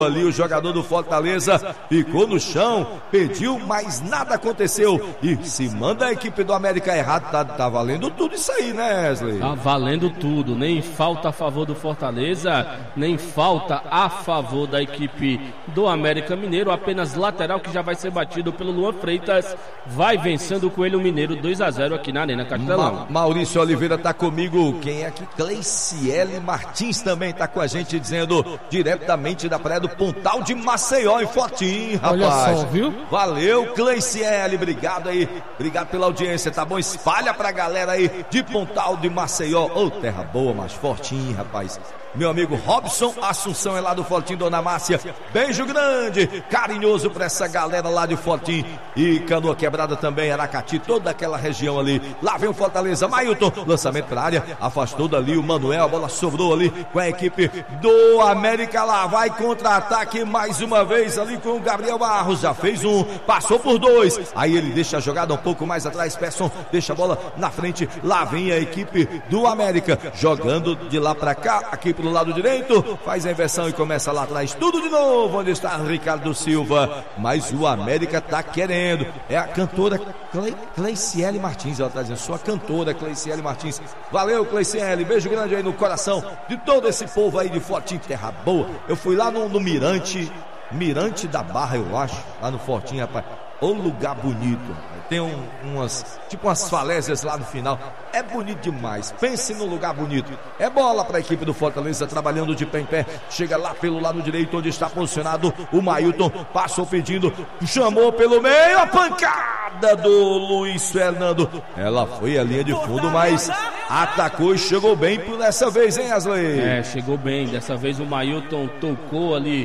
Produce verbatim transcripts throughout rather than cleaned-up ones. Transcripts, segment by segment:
ali o jogador do Fortaleza ficou no chão, pediu, mas nada aconteceu. E se manda a equipe do América errado, tá, tá valendo tudo isso aí, né, Wesley? Tá valendo tudo, nem falta a favor do Fortaleza, nem falta a favor da equipe do América Mineiro, apenas lateral que já vai ser batido pelo Luan Freitas, vai vencendo o Coelho Mineiro dois a zero aqui na Arena Castelão. Ma Maurício Oliveira tá comigo, quem é aqui? Cleiciele Martins também tá com a gente, dizendo diretamente da praia do Pontal de Maceió, em Fortim, rapaz. Olha só, viu? Valeu, Cleiciele, obrigado aí, obrigado pela audiência, tá bom? Espalha pra galera aí de Pontal de Maceió. Ô, oh, terra boa, mas Fortim, rapaz. Meu amigo Robson Assunção é lá do Fortim, Dona Márcia, beijo grande, carinhoso pra essa galera lá de Fortim e Canoa Quebrada também, Aracati, toda aquela região ali. Lá vem o Fortaleza, Mailton, lançamento pra área, afastou dali o Manuel, a bola sobrou ali com a equipe do América, lá vai contra-ataque mais uma vez ali com o Gabriel Barros, já fez um, passou por dois, aí ele deixa a jogada um pouco mais atrás, Persson deixa a bola na frente, lá vem a equipe do América, jogando de lá pra cá, aqui pro lado direito, faz a inversão e começa lá atrás, tudo de novo, onde está Ricardo Silva, mas o América tá querendo, é a cantora Cle, Cleiciele Martins, ela tá dizendo, sua cantora Cleiciele Martins, valeu Cleiciele, beijo grande aí no coração de todo esse povo aí de Fortim, terra boa. Eu fui lá no, no Mirante, Mirante da Barra, eu acho, lá no Fortim, rapaz, ô lugar bonito, tem um, umas, tipo umas falésias lá no final, é bonito demais, pense num lugar bonito, é bola para a equipe do Fortaleza, trabalhando de pé em pé, chega lá pelo lado direito, onde está posicionado o Mailton, passou pedindo, chamou pelo meio, a pancada do Luiz Fernando, ela foi a linha de fundo, mas atacou e chegou bem por dessa vez, hein, Wesley? É, chegou bem, dessa vez o Mailton tocou ali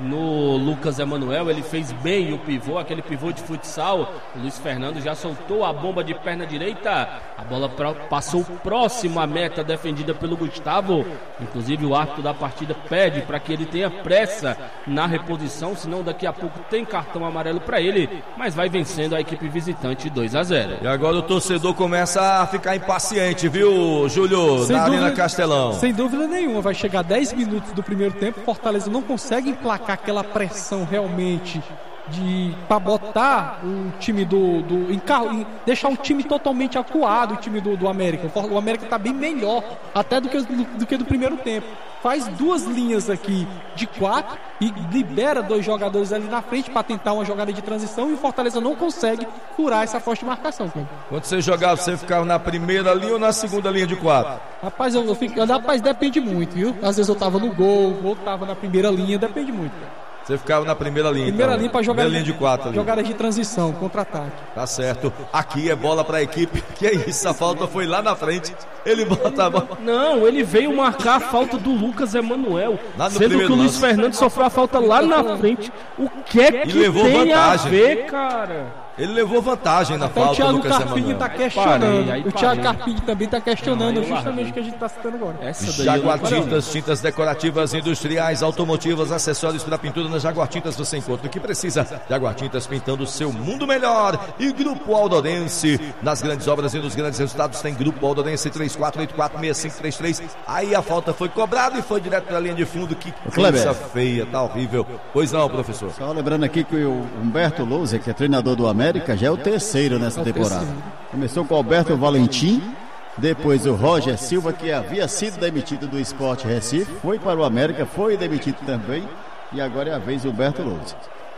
no Lucas Emanuel, ele fez bem o pivô, aquele pivô de futsal. O Luiz Fernando já soltou a bomba de perna direita, a bola pra, passou próximo à meta defendida pelo Gustavo, inclusive o árbitro da partida pede para que ele tenha pressa na reposição, senão daqui a pouco tem cartão amarelo para ele, mas vai vencendo a equipe visitante dois a zero. E agora o torcedor começa a ficar impaciente, viu, Júlio, na Arena Castelão? Sem dúvida nenhuma, vai chegar dez minutos do primeiro tempo, Fortaleza não consegue emplacar aquela pressão realmente de para botar o time do, do em carro, em deixar o time totalmente acuado, o time do, do América. O América está bem melhor até do que, do, do que do primeiro tempo. Faz duas linhas aqui de quatro e libera dois jogadores ali na frente para tentar uma jogada de transição, e o Fortaleza não consegue furar essa forte marcação. Cara. Quando você jogava, você ficava na primeira linha ou na segunda linha de quatro? Rapaz, eu, eu fico, rapaz, depende muito, viu? Às vezes eu tava no gol, ou tava na primeira linha, depende muito. Cara. Você ficava na primeira linha, Primeira então. linha para jogar linha de quatro. Jogada de transição, contra-ataque. Tá certo. Aqui é bola para a equipe. Que é isso? A falta foi lá na frente. Ele bota a bola. Não, ele veio marcar a falta do Lucas Emanuel. Sendo que o Luiz lance. Fernando sofreu a falta lá na frente. O que é que levou tem vantagem. a ver, cara? Ele levou vantagem na Até falta do Lucas Emanuel. O Thiago Carpini está questionando. Parei, aí o Thiago Carpini também está questionando não, justamente o que a gente está citando agora. Jaguar Tintas, tintas decorativas, industriais, automotivas, acessórios para pintura. Na Jaguar Tintas você encontra o que precisa. Jaguar Tintas, pintando o seu mundo melhor. E Grupo Aldorense, nas grandes obras e nos grandes resultados tem Grupo Aldorense três quatro oito quatro seis cinco três três. Aí a falta foi cobrada e foi direto para a linha de fundo. Que coisa feia, tá horrível. Pois não, professor. Só lembrando aqui que o Humberto Lousa, que é treinador do América, já é o terceiro nessa temporada. Começou com o Alberto Valentim, depois o Roger Silva, que havia sido demitido do Sport Recife, foi para o América, foi demitido também, e agora é a vez do Humberto Lousa.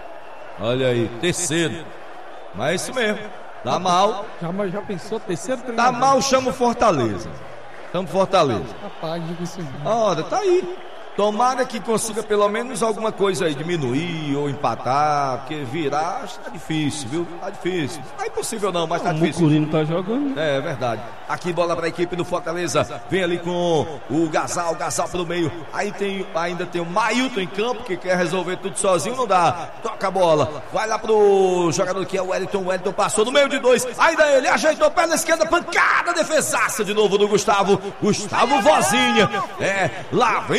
Olha aí, terceiro. Mas é isso mesmo, tá mal. Já, já pensou, terceiro treinador? Tá mal, chama o Fortaleza. Chama o Fortaleza. Rapaz, diga isso aí. Olha, tá aí. Tomara que consiga pelo menos alguma coisa aí, diminuir ou empatar, porque virar acho que tá difícil, viu? Tá difícil. Não é impossível não, mas tá difícil. O Mucurino tá jogando. É, é verdade. Aqui bola pra equipe do Fortaleza. Vem ali com o Gasal, Gasal pelo meio. Aí tem, ainda tem o Mailton em campo, que quer resolver tudo sozinho, não dá. Toca a bola. Vai lá pro jogador que é o Wellington. O Wellington passou no meio de dois. Ainda ele ajeitou pé na esquerda, pancada, defesaça de novo do Gustavo. Gustavo Vozinha. É, lá vem de novo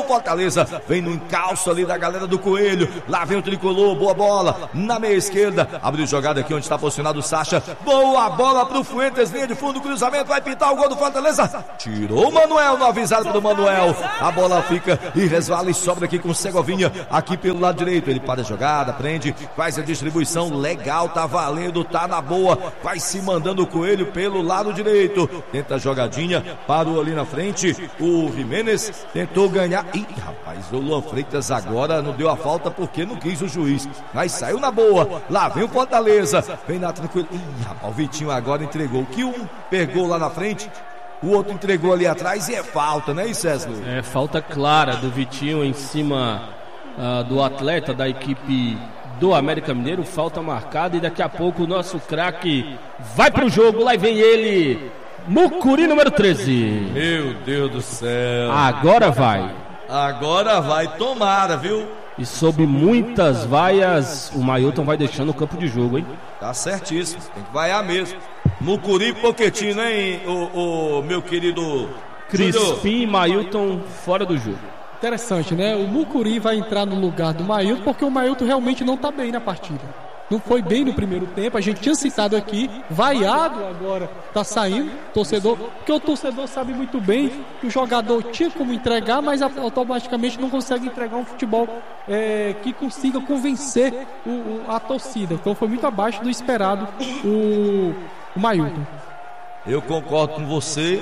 Fortaleza. Vem no encalço ali da galera do Coelho. Lá vem o tricolor, boa bola. Na meia esquerda, abriu jogada aqui onde está posicionado o Sacha. Boa bola pro Fuentes, linha de fundo, cruzamento, vai pintar o gol do Fortaleza. Tirou o Manuel, não avisado pro Manuel. A bola fica e resvala e sobra aqui com o Segovinha. Aqui pelo lado direito, ele para a jogada, prende, faz a distribuição legal, tá valendo, tá na boa. Vai se mandando o Coelho pelo lado direito. Tenta a jogadinha, parou ali na frente. O Jimenez tentou ganhar. Ih, rapaz, o Luan Freitas agora não deu a falta porque não quis o juiz. Mas saiu na boa. Lá vem o Fortaleza. Vem na tranquila. Ih, rapaz, o Vitinho agora entregou. O que um pegou lá na frente, o outro entregou ali atrás e é falta, né, César? É falta clara do Vitinho em cima uh, do atleta da equipe do América Mineiro. Falta marcada e daqui a pouco o nosso craque vai pro jogo. Lá vem ele, Mucuri número treze. Meu Deus do céu. Agora vai. Agora vai, tomara, viu? E sob muitas vaias, o Mailton vai deixando o campo de jogo, hein? Tá certíssimo, tem que vaiar mesmo. Mucuri Pochettino, hein, o, o meu querido Crispim e Mailton fora do jogo. Interessante, né? O Mucuri vai entrar no lugar do Mailton porque o Mailton realmente não tá bem na partida. Não foi bem no primeiro tempo, a gente tinha citado aqui, vaiado agora, tá saindo, torcedor, porque o torcedor sabe muito bem que o jogador tinha como entregar, mas automaticamente não consegue entregar um futebol é, que consiga convencer o, o, a torcida. Então foi muito abaixo do esperado o, o Mailton. Eu concordo com você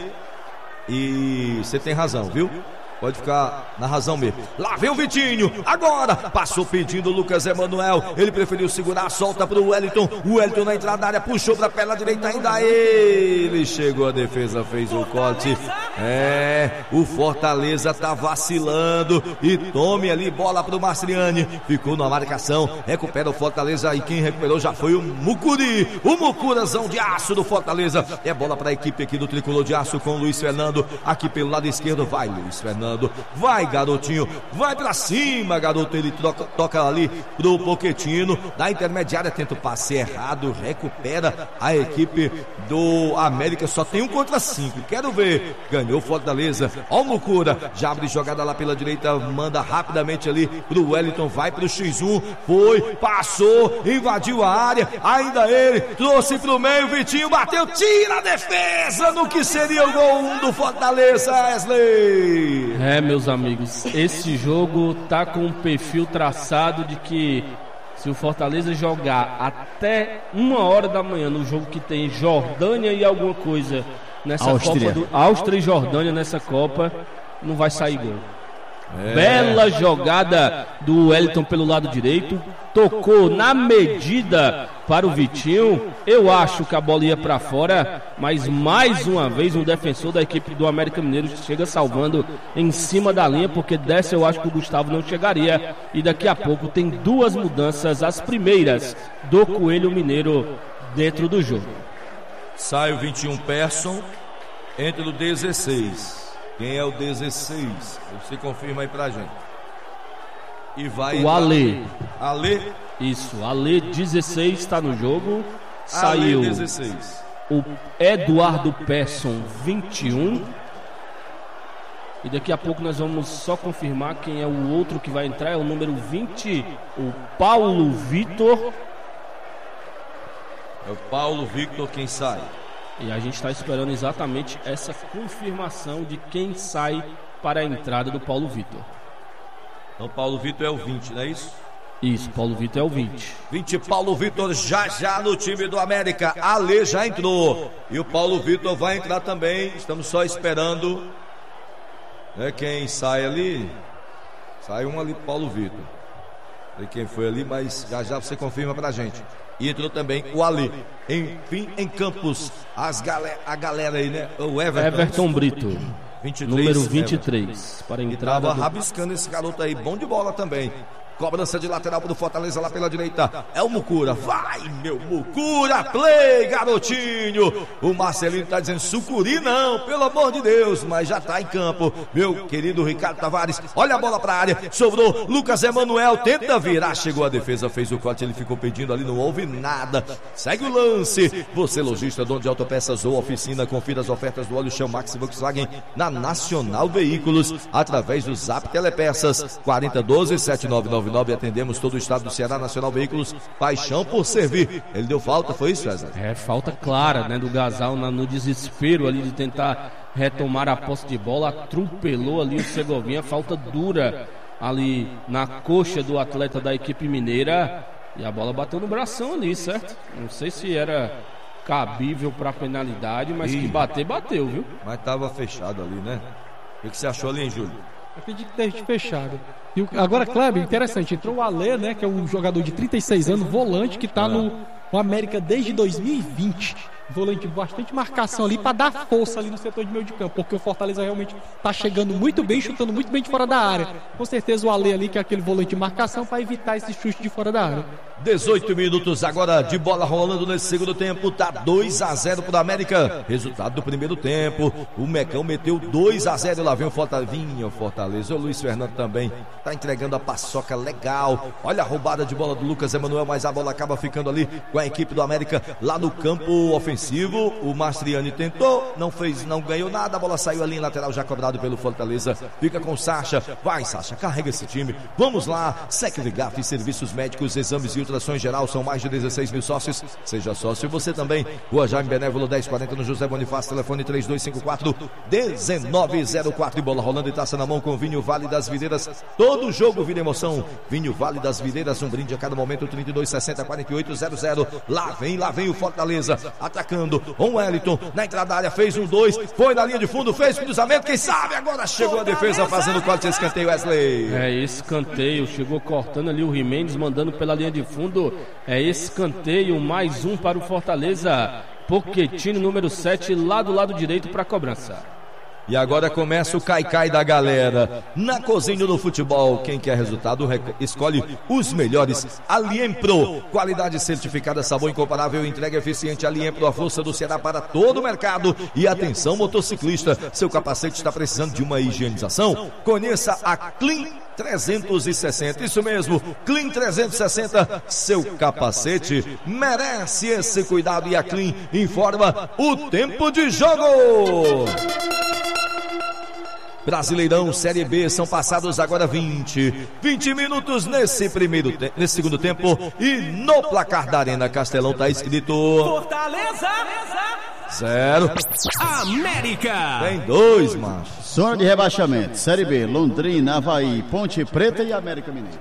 e você tem razão, viu? Pode ficar na razão mesmo. Lá vem o Vitinho, agora passou pedindo o Lucas Emanuel. Ele preferiu segurar, solta pro Wellington. O Wellington na entrada da área, puxou pra perna direita ainda. Ele chegou, a defesa fez o corte. É, o Fortaleza tá vacilando. E tome ali, bola pro Mastriani. Ficou na marcação, recupera o Fortaleza. E quem recuperou já foi o Mucuri. O Mucurazão de aço do Fortaleza. É bola pra equipe aqui do Tricolor de Aço com o Luiz Fernando. Aqui pelo lado esquerdo, vai Luiz Fernando. Vai, garotinho, vai pra cima, garoto. Ele toca, toca ali pro Pochettino. Da intermediária, tenta o passe errado. Recupera a equipe do América. Só tem um contra cinco. Quero ver. Ganhou Fortaleza. Ó o Mucura. Já abre jogada lá pela direita. Manda rapidamente ali pro Wellington. Vai pro xis um. Foi, passou, invadiu a área. Ainda ele trouxe pro meio. Vitinho bateu, tira a defesa no que seria o gol um do Fortaleza, Wesley. É, meus amigos, esse jogo tá com um perfil traçado de que se o Fortaleza jogar até uma hora da manhã no jogo que tem Jordânia e alguma coisa nessa Áustria. Copa do Áustria e Jordânia nessa Copa, não vai sair gol. É. Bela jogada do Wellington pelo lado direito, tocou na medida para o Vitinho. Eu acho que a bola ia para fora, mas mais uma vez um defensor da equipe do América Mineiro chega salvando em cima da linha, porque dessa eu acho que o Gustavo não chegaria. E daqui a pouco tem duas mudanças, as primeiras do Coelho Mineiro dentro do jogo. Sai o vinte e um Persson, entra o dezesseis. Quem é o dezesseis? Você confirma aí pra gente. E vai o Ale. Ale? Isso, Ale dezesseis está no jogo. Saiu Ale dezesseis. O Eduardo Persson vinte e um. E daqui a pouco nós vamos só confirmar quem é o outro que vai entrar. É o número vinte, o Paulo Vitor. É o Paulo Victor quem sai. E a gente está esperando exatamente essa confirmação de quem sai para a entrada do Paulo Vitor. Então Paulo Vitor é o vinte, não é isso? Isso, Paulo Vitor é o vinte. vinte, Paulo Vitor já já no time do América. Ale já entrou. E o Paulo Vitor vai entrar também. Estamos só esperando, né, quem sai ali. Sai um ali, Paulo Vitor. Não sei quem foi ali, mas já já você confirma pra gente. E entrou também o Ali. Enfim, em Campos, as galera, a galera aí, né? O Everton, Everton Brito, vinte e três, número vinte e três. Everton. Para a E entrada tava do... rabiscando esse garoto aí, bom de bola também. Cobrança de lateral pro Fortaleza lá pela direita. É o Mucura. Vai, meu Mucura. Play, garotinho. O Marcelinho tá dizendo sucuri não, pelo amor de Deus. Mas já tá em campo. Meu querido Ricardo Tavares. Olha a bola pra área. Sobrou. Lucas Emanuel tenta virar. Chegou a defesa, fez o corte. Ele ficou pedindo ali, não houve nada. Segue o lance. Você, lojista, dono de autopeças ou oficina, confira as ofertas do óleo Chão Max Volkswagen na Nacional Veículos. Através do Zap Telepeças. quarenta doze, sete nove nove nove. Atendemos todo o estado do Ceará. Nacional Veículos, paixão por servir. Ele deu falta, foi isso, César? É, falta clara, né, do Gasal na, no desespero ali de tentar retomar a posse de bola, atropelou ali o Segovinha, falta dura ali na coxa do atleta da equipe mineira e a bola bateu no bração ali, certo? Não sei se era cabível para penalidade, mas Ih, que bater, bateu, viu? Mas tava fechado ali, né? O que você achou ali, hein, Júlio? Acredito que esteja fechado. E o, agora, Kleber, interessante, entrou o Alê, né, que é um jogador de trinta e seis anos, volante, que está no, no América desde dois mil e vinte. Volante, bastante marcação ali para dar força ali no setor de meio de campo, porque o Fortaleza realmente está chegando muito bem, chutando muito bem de fora da área. Com certeza o Alê ali, que é aquele volante de marcação, para evitar esse chute de fora da área. dezoito minutos agora de bola rolando nesse segundo tempo, tá dois a zero pro América. Resultado do primeiro tempo, o Mecão meteu dois a zero, lá vem o Fortaleza, vinha o Fortaleza, o Luiz Fernando também tá entregando a paçoca legal. Olha a roubada de bola do Lucas Emanuel, mas a bola acaba ficando ali com a equipe do América lá no campo ofensivo. O Mastriani tentou, não fez, não ganhou nada, a bola saiu ali em lateral, já cobrado pelo Fortaleza. Fica com o Sacha, vai Sacha, carrega esse time. Vamos lá, Secvigaf, serviços médicos, exames e ultrassons geral, são mais de dezesseis mil sócios. Seja sócio você também. Rua Jaime Benévolo dez quarenta no José Bonifácio, telefone três dois cinco quatro, um nove zero quatro. E bola rolando e taça na mão com Vinho Vale das Videiras. Todo jogo vira emoção. Vinho Vale das Videiras, um brinde a cada momento. Trinta e dois sessenta, quarenta e oito zero zero. Lá vem, lá vem o Fortaleza, atacando. O Wellington na entrada da área fez um dois, foi na linha de fundo, fez cruzamento, quem sabe agora chegou a defesa fazendo o corte de escanteio. Wesley. É escanteio, chegou cortando ali o Jimenez, mandando pela linha de fundo. É escanteio, mais um para o Fortaleza. Pochettino, número sete, lá do lado direito para a cobrança. E agora começa o cai-cai da galera. Na cozinha do futebol, quem quer resultado escolhe os melhores. Aliempro, qualidade certificada, sabor incomparável, entrega eficiente. Aliempro, a força do Ceará para todo o mercado. E atenção, motociclista, seu capacete está precisando de uma higienização? Conheça a Clean trezentos e sessenta, isso mesmo, Clean trezentos e sessenta, seu capacete merece esse cuidado. E a Clean informa o tempo de jogo. Brasileirão Série B, são passados agora vinte minutos nesse primeiro te- nesse segundo tempo, e no placar da Arena Castelão tá escrito Fortaleza zero América. Tem dois, macho. Zona de rebaixamento, Série B, Londrina, Avaí, Ponte Preta e América Mineiro.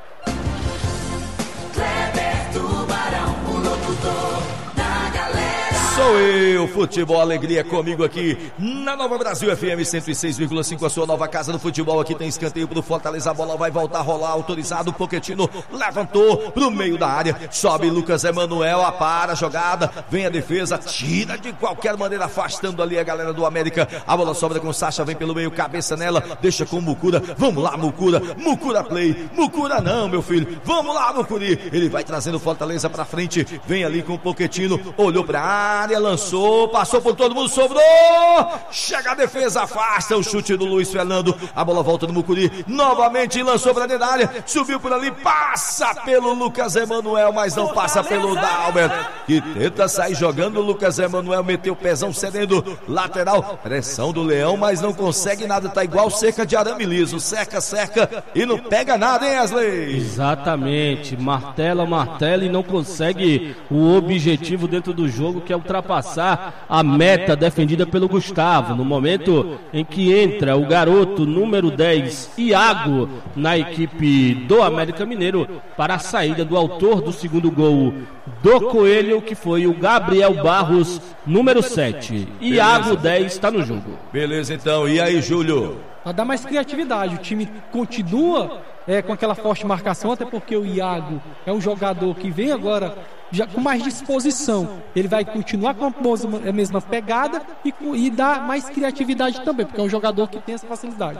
Kleber Tubarão, o locutor da galera. Sou eu, futebol, alegria comigo aqui na Nova Brasil F M cento e seis vírgula cinco, a sua nova casa do futebol. Aqui tem escanteio pro Fortaleza, a bola vai voltar a rolar, autorizado. Pochettino levantou pro meio da área, sobe Lucas Emanuel, apara a jogada, vem a defesa, tira de qualquer maneira, afastando ali a galera do América. A bola sobra com o Sacha, vem pelo meio, cabeça nela, deixa com o Mucura. Vamos lá, Mucura, Mucura play, Mucura não, meu filho, vamos lá, Mucuri. Ele vai trazendo o Fortaleza pra frente, vem ali com o Pochettino, olhou pra área, lançou, passou por todo mundo, sobrou, chega a defesa, afasta o chute do Luiz Fernando, a bola volta no Mucuri, novamente lançou pra dentro da área, subiu por ali, passa pelo Lucas Emanuel, mas não passa pelo Dalbert, que tenta sair jogando. O Lucas Emanuel meteu o pezão cedendo, lateral, pressão do Leão, mas não consegue nada, tá igual cerca de arame liso, cerca, cerca e não pega nada, hein, Wesley? Exatamente, martela, martela e não consegue o objetivo dentro do jogo, que é ultrapassar a meta defendida pelo Gustavo. No momento em que entra o garoto número dez, Iago, na equipe do América Mineiro, para a saída do autor do segundo gol do Coelho, que foi o Gabriel Barros, número sete. Iago dez está no jogo. Beleza, então, e aí, Júlio? Para dar mais criatividade, o time continua é, com aquela forte marcação, até porque o Iago é um jogador que vem agora já com mais disposição. Ele vai continuar com a mesma pegada e, e dar mais criatividade também, porque é um jogador que tem essa facilidade.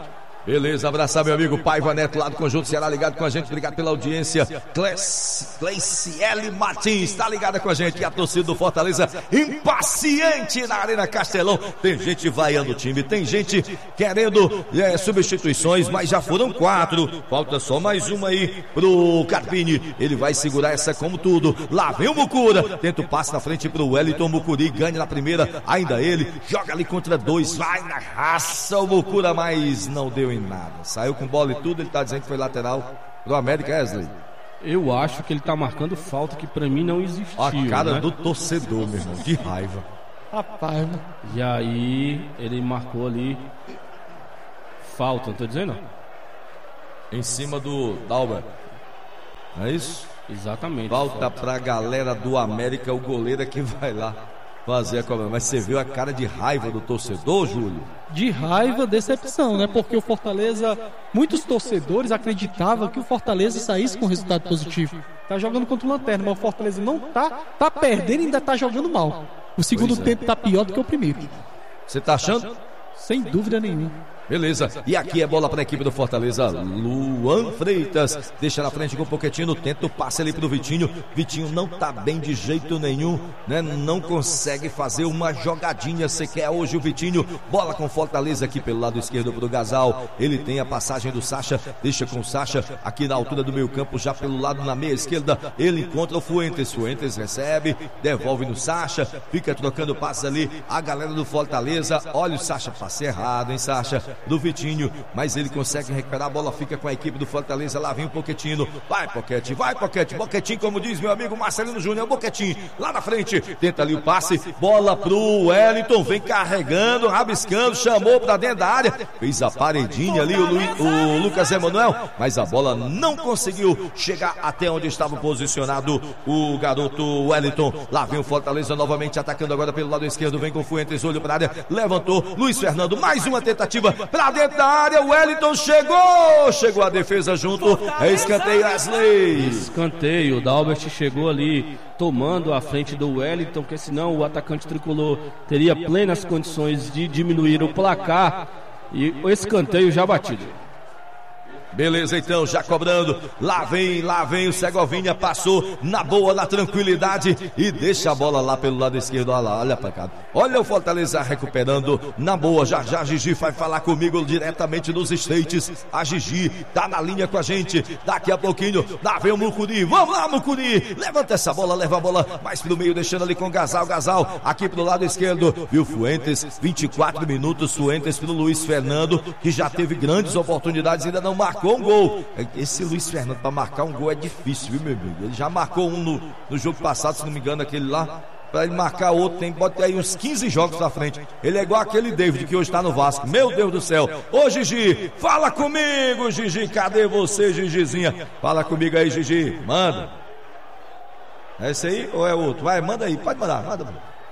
Beleza, abraçar meu amigo Paiva Neto lá do Conjunto Ceará, ligado com a gente, obrigado pela audiência. Cleiciele Martins, tá ligada com a gente, e a torcida do Fortaleza impaciente na Arena Castelão. Tem gente vaiando o time, tem gente querendo é, substituições, mas já foram quatro, falta só mais uma aí pro Carpini, ele vai segurar essa como tudo. Lá vem o Mucura, tenta o passe na frente pro Wellington, Mucuri ganha na primeira, ainda ele, joga ali contra dois, vai na raça o Mucura, mas não deu em nada, saiu com bola e tudo, ele tá dizendo que foi lateral pro América. Wesley, eu acho que ele tá marcando falta que pra mim não existiu. a cara, né, do torcedor, meu irmão, de raiva. Rapaz, mano. E aí ele marcou ali falta, não tô dizendo? Em cima do Dalber, não é isso? Exatamente. Falta, falta pra galera do América, o goleiro é que vai lá fazer a cobrança. Mas você viu a cara de raiva do torcedor, Júlio? De raiva, decepção, né? Porque o Fortaleza, muitos torcedores acreditavam que o Fortaleza saísse com resultado positivo. Tá jogando contra o Lanterna, mas o Fortaleza não tá, tá perdendo e ainda tá jogando mal. O segundo Pois é. tempo tá pior do que o primeiro. Você tá achando? Sem dúvida nenhuma. Beleza, e aqui é bola para a equipe do Fortaleza. Luan Freitas deixa na frente com o Pochettino, tenta o passe ali pro Vitinho. Vitinho não tá bem de jeito nenhum, né? Não consegue fazer uma jogadinha sequer hoje o Vitinho. Bola com Fortaleza aqui pelo lado esquerdo pro Gasal. Ele tem a passagem do Sacha, deixa com o Sacha aqui na altura do meio campo, já pelo lado na meia esquerda. Ele encontra o Fuentes, Fuentes recebe, devolve no Sacha, fica trocando passes ali. A galera do Fortaleza, olha o Sacha, passe errado, hein, Sacha? Do Vitinho, mas ele consegue recuperar, a bola fica com a equipe do Fortaleza, lá vem o Pochettino, vai Poquete, vai Poquete, Boquetinho, como diz meu amigo Marcelino Júnior, Boquetinho, lá na frente, tenta ali o passe, bola pro Wellington, vem carregando, rabiscando, chamou pra dentro da área, fez a paredinha ali o, Lu, o Lucas Emanuel, mas a bola não conseguiu chegar até onde estava posicionado o garoto Wellington. Lá vem o Fortaleza novamente atacando agora pelo lado esquerdo, vem com o Fuentes, olho pra área, levantou, Luiz Fernando, mais uma tentativa pra dentro da área, o Wellington chegou, chegou a defesa junto, é escanteio, Wesley. Escanteio, o Dalbert chegou ali tomando a frente do Wellington, porque senão o atacante tricolor teria plenas condições de diminuir o placar, e o escanteio já batido. Beleza, então, já cobrando, lá vem, lá vem o Segovinha, passou na boa, na tranquilidade e deixa a bola lá pelo lado esquerdo, olha lá, olha pra cá, olha o Fortaleza recuperando, na boa, já já a Gigi vai falar comigo diretamente dos States, a Gigi tá na linha com a gente, daqui a pouquinho, lá vem o Mucuri, vamos lá Mucuri, levanta essa bola, leva a bola mais pro meio, deixando ali com o Gasal, Gasal aqui pro lado esquerdo, viu Fuentes, vinte e quatro minutos, Fuentes pro Luiz Fernando, que já teve grandes oportunidades, ainda não marcou um gol. Esse Luiz Fernando para marcar um gol é difícil, viu, meu amigo? Ele já marcou um no, no jogo passado, se não me engano, aquele lá. Para ele marcar outro, tem pode ter aí uns quinze jogos na frente. Ele é igual aquele David que hoje está no Vasco. Meu Deus do céu. Ô Gigi, fala comigo, Gigi. Cadê você, Gigizinha? Fala comigo aí, Gigi. Manda. É esse aí ou é outro? Vai, manda aí, pode mandar, manda.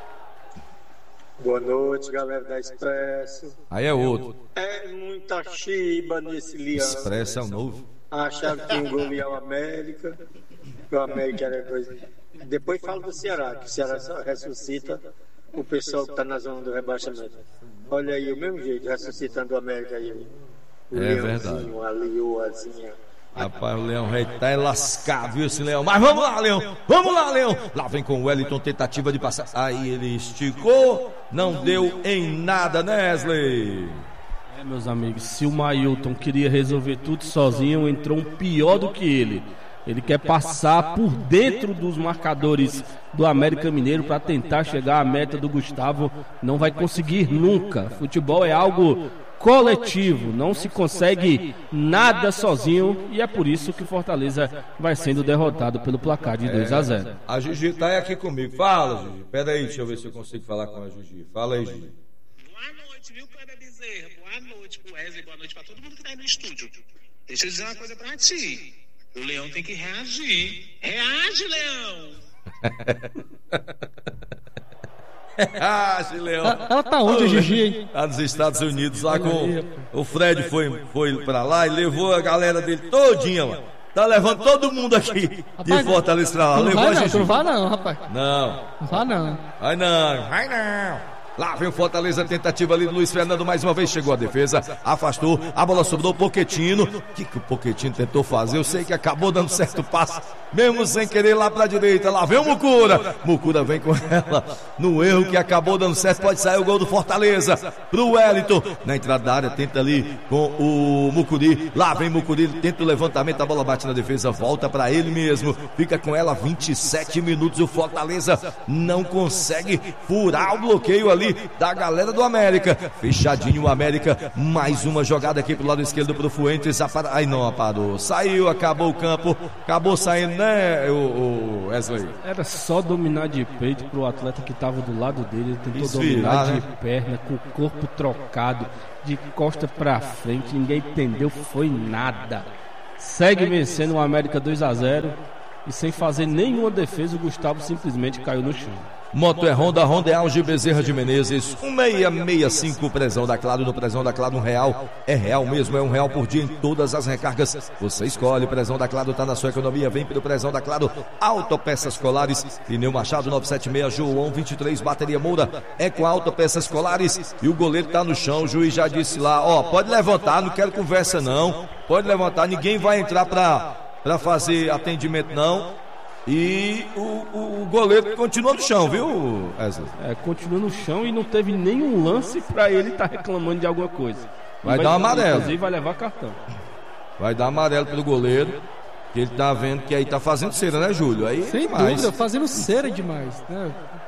Boa noite, galera da Expresso. Aí é outro. É muita chiba nesse leão. Expresso é o novo. Acharam que engolia o América, que o América era coisa. Depois fala do Ceará, que o Ceará só ressuscita o pessoal que está na zona do rebaixamento. Olha aí, o mesmo jeito, ressuscitando o América aí. O É leãozinho, a leoazinha. Rapaz, o Leão Rei tá lascado, viu esse Leão? Mas vamos lá, Leão, vamos lá, Leão. Lá vem com o Wellington, tentativa de passar. Aí ele esticou, não deu em nada, né, Wesley? É, meus amigos, se o Mailton queria resolver tudo sozinho, entrou um pior do que ele. Ele quer passar por dentro dos marcadores do América Mineiro para tentar chegar à meta do Gustavo. Não vai conseguir nunca. Futebol é algo coletivo, não se consegue nada sozinho, e é por isso que o Fortaleza vai sendo derrotado pelo placar de dois a zero. A Gigi tá aí aqui comigo. Fala, Gigi. Pera aí, deixa eu ver se eu consigo falar com a Gigi. Fala aí, Gigi. Boa noite, viu, Cléber Bezerra? Boa noite pro Wesley, boa noite pra todo mundo que tá aí no estúdio. Deixa eu dizer uma coisa pra ti. O Leão tem que reagir. Reage, Leão! Ah, Leão. Ela, ela tá onde, Gigi, hein? Lá nos Estados Unidos, lá com o Fred foi, foi pra lá e levou a galera dele todinha, mano. Tá levando todo mundo aqui de Rapaz, Fortaleza pra lá. Tu não Levou vai a não, Gigi. tu não vai não, rapaz. Não, Não vai não. vai não, vai não. Lá vem o Fortaleza, tentativa ali do Luiz Fernando, mais uma vez chegou a defesa, afastou, a bola sobrou o Pochettino. O que, que o Pochettino tentou fazer? Eu sei que acabou dando certo passo, mesmo sem querer, lá pra direita. Lá vem o Mucura, Mucura vem com ela no erro que acabou dando certo. Pode sair o gol do Fortaleza pro Wellington, na entrada da área, tenta ali com o Mucuri. Lá vem Mucuri, tenta o levantamento, a bola bate na defesa, volta pra ele mesmo, fica com ela vinte e sete minutos. O Fortaleza não consegue furar o bloqueio ali da galera do América. Fechadinho o América, mais uma jogada aqui pro lado esquerdo pro Fuentes. Apar... Ai não, parou, saiu, acabou o campo, acabou saindo, né, o, o Wesley? Era só dominar de peito pro atleta que tava do lado dele. Ele tentou Desvirar, dominar né? de perna, com o corpo trocado, de costa pra frente, ninguém entendeu, foi nada. Segue vencendo o América dois a zero e sem fazer nenhuma defesa, o Gustavo simplesmente caiu no chão. Moto é Honda, Honda é Alge Bezerra de Menezes, um seis seis cinco, Prezão da Claro. No Prezão da Claro, um real, é real mesmo, é um real por dia em todas as recargas. Você escolhe, Prezão da Claro tá na sua economia, vem pelo Prezão da Claro. Autopeças Colares, Pneu Machado novecentos e setenta e seis, João vinte e três, Bateria Moura, é com Autopeças Colares. E o goleiro tá no chão, o juiz já disse lá, ó, pode levantar, não quero conversa não, pode levantar, ninguém vai entrar pra, pra fazer atendimento não. E o, o, o goleiro continua no chão, viu, Wesley? É, continua no chão e não teve nenhum lance pra ele estar tá reclamando de alguma coisa. Vai, vai dar um amarelo. Inclusive vai levar cartão. Vai dar amarelo pelo goleiro, que ele tá vendo que aí tá fazendo cera, né, Júlio? Aí sem demais. dúvida, fazendo cera demais, né?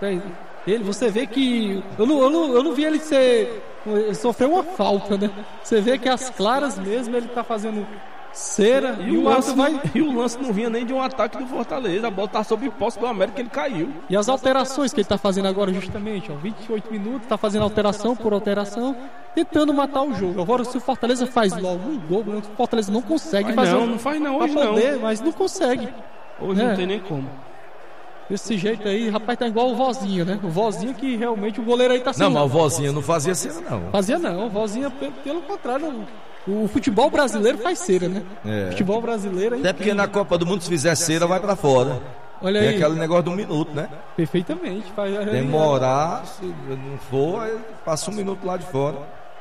Ele, você vê que eu não, eu não, eu não vi ele ser, ele sofreu uma falta, né? Você vê que as claras mesmo ele tá fazendo cera e, e, o lance vai... e o lance não vinha nem de um ataque do Fortaleza. A bola tá sob posse do América, ele caiu. E as alterações que ele tá fazendo agora justamente, ó, vinte e oito minutos, tá fazendo alteração por alteração, tentando matar o jogo. Agora se o Fortaleza faz logo um gol, o Fortaleza não consegue faz fazer. Não, um... não faz não, hoje poder, não. Mas não consegue. Hoje né? Não tem nem como. Desse jeito aí, rapaz, tá igual o Vozinho, né? O Vozinho que realmente o goleiro aí tá sendo... Não, mas o Vozinho não fazia cera não. Fazia não, o Vozinho pelo, pelo contrário... O futebol brasileiro faz cera, né? É. O futebol brasileiro... É até porque na Copa do Mundo, se fizer cera, vai pra fora. Olha Tem aí. aquele negócio de um minuto, né? Perfeitamente. Faz... Demorar, se não for, aí passa um minuto lá de fora.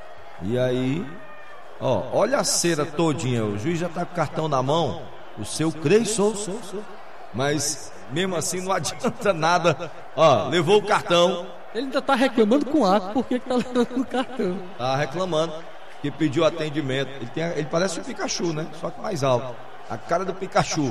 E aí... Ó, olha a cera todinha. O juiz já tá com o cartão na mão. O seu creio, sou, sou, sou. Mas, mesmo assim, não adianta nada. Ó, levou o cartão. Ele ainda tá reclamando com o ato. Por que que tá levando o cartão? Tá reclamando. Que pediu atendimento. Ele, tem, ele parece um Pikachu, né? Só que mais alto. A cara do Pikachu.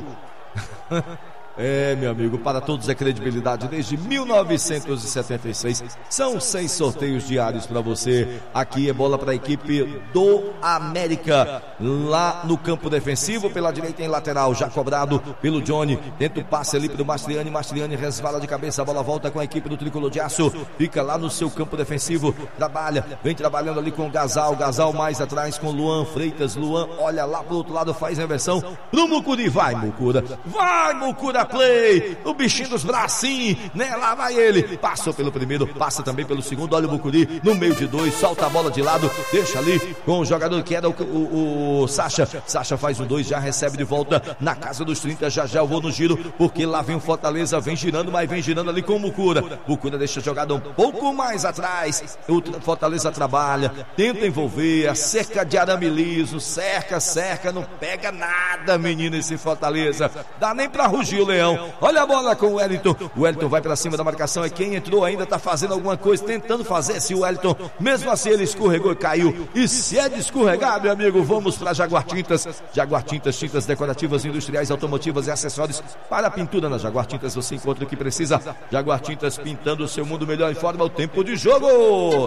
É, meu amigo, para todos é credibilidade desde mil novecentos e setenta e seis. São seis sorteios diários para você. Aqui é bola para a equipe do América. Lá no campo defensivo, pela direita em lateral, já cobrado pelo Johnny. Tenta o passe ali pro Mastriani. Mastriani resvala de cabeça, a bola volta com a equipe do Tricolor de Aço. Fica lá no seu campo defensivo. Trabalha, vem trabalhando ali com o Gasal. Gasal mais atrás com o Luan Freitas. Luan olha lá pro outro lado, faz a inversão pro Mucuri. Vai, Mucura. Vai, Mucura. Play, o bichinho dos bracinhos, né? Lá vai ele, passou pelo primeiro, passa também pelo segundo, olha o Mucuri, no meio de dois, solta a bola de lado, deixa ali com o jogador que era o, o, o Sacha, Sacha faz o dois, já recebe de volta na casa dos trinta, já já eu vou no giro, porque lá vem o Fortaleza, vem girando, mas vem girando ali com o Mucura, Mucura deixa a jogada um pouco mais atrás, o Fortaleza trabalha, tenta envolver, a cerca de arame liso, cerca, cerca, não pega nada, menino, esse Fortaleza, dá nem pra rugir o Leão. Olha a bola com o Wellington. O Wellington vai pra cima da marcação. É quem entrou ainda, tá fazendo alguma coisa, tentando fazer esse Wellington. Mesmo assim ele escorregou e caiu. E se é de escorregar, meu amigo, vamos pra Jaguar Tintas. Jaguar Tintas, tintas decorativas, industriais, automotivas e acessórios para a pintura. Na Jaguar Tintas você encontra o que precisa. Jaguar Tintas, pintando o seu mundo melhor. Informa o tempo de jogo.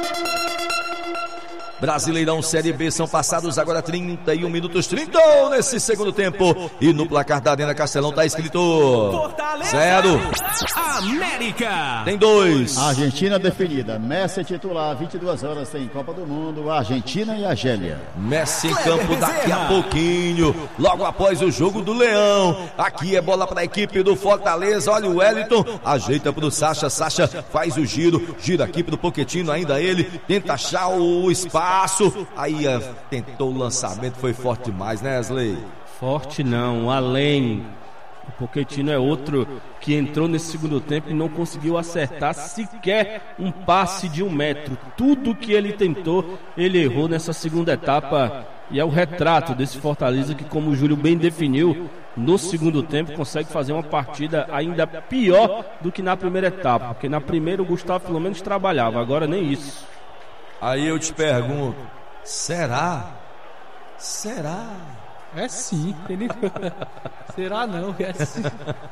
Brasileirão Série B, são passados agora trinta e um minutos, trinta nesse segundo tempo. E no placar da Arena Castelão tá escrito Fortaleza, zero. América. Tem dois. Argentina definida. Messi titular, vinte e duas horas tem Copa do Mundo, Argentina e Argélia. Messi em campo daqui a pouquinho, logo após o jogo do Leão. Aqui é bola para a equipe do Fortaleza. Olha o Wellington, ajeita pro Sacha, Sacha faz o giro, gira aqui pro Pochettino, ainda ele tenta achar o espaço. Aí tentou o lançamento, foi forte demais, né, Wesley? Forte não, além. O Pochettino é outro que entrou nesse segundo tempo e não conseguiu acertar sequer um passe de um metro. Tudo que ele tentou, ele errou nessa segunda etapa. E é o retrato desse Fortaleza que, como o Júlio bem definiu, no segundo tempo consegue fazer uma partida ainda pior do que na primeira etapa. Porque na primeira o Gustavo pelo menos trabalhava, agora nem isso. Aí eu te pergunto, será? Será? É sim. Ele... Será não? É sim.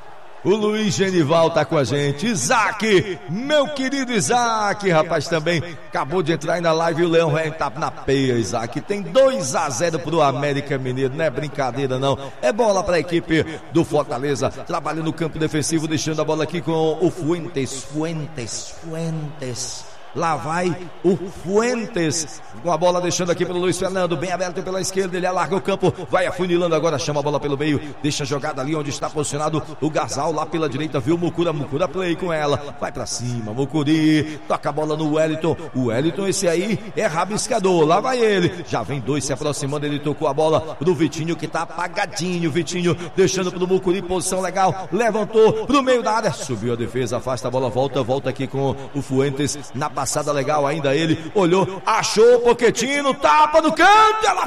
O Luiz Genival tá com a gente. Isaac, meu querido Isaac, rapaz, também acabou de entrar aí na live e o Leão Rei tá na peia, Isaac. Tem dois a zero pro América Mineiro, não é brincadeira não. É bola pra equipe do Fortaleza, trabalha no campo defensivo, deixando a bola aqui com o Fuentes, Fuentes, Fuentes. Lá vai o Fuentes com a bola deixando aqui pelo Luiz Fernando, bem aberto pela esquerda, ele alarga o campo, vai afunilando agora, chama a bola pelo meio, deixa a jogada ali onde está posicionado o Gasal, lá pela direita, viu o Mucura, Mucura play com ela, vai pra cima, Mucuri, toca a bola no Wellington, o Wellington esse aí é rabiscador, lá vai ele, já vem dois se aproximando, ele tocou a bola do Vitinho que tá apagadinho, Vitinho deixando pro Mucuri, posição legal, levantou pro meio da área, subiu a defesa, afasta a bola, volta, volta aqui com o Fuentes, na passada legal ainda ele, olhou, achou o Pochettino, tapa no canto, ela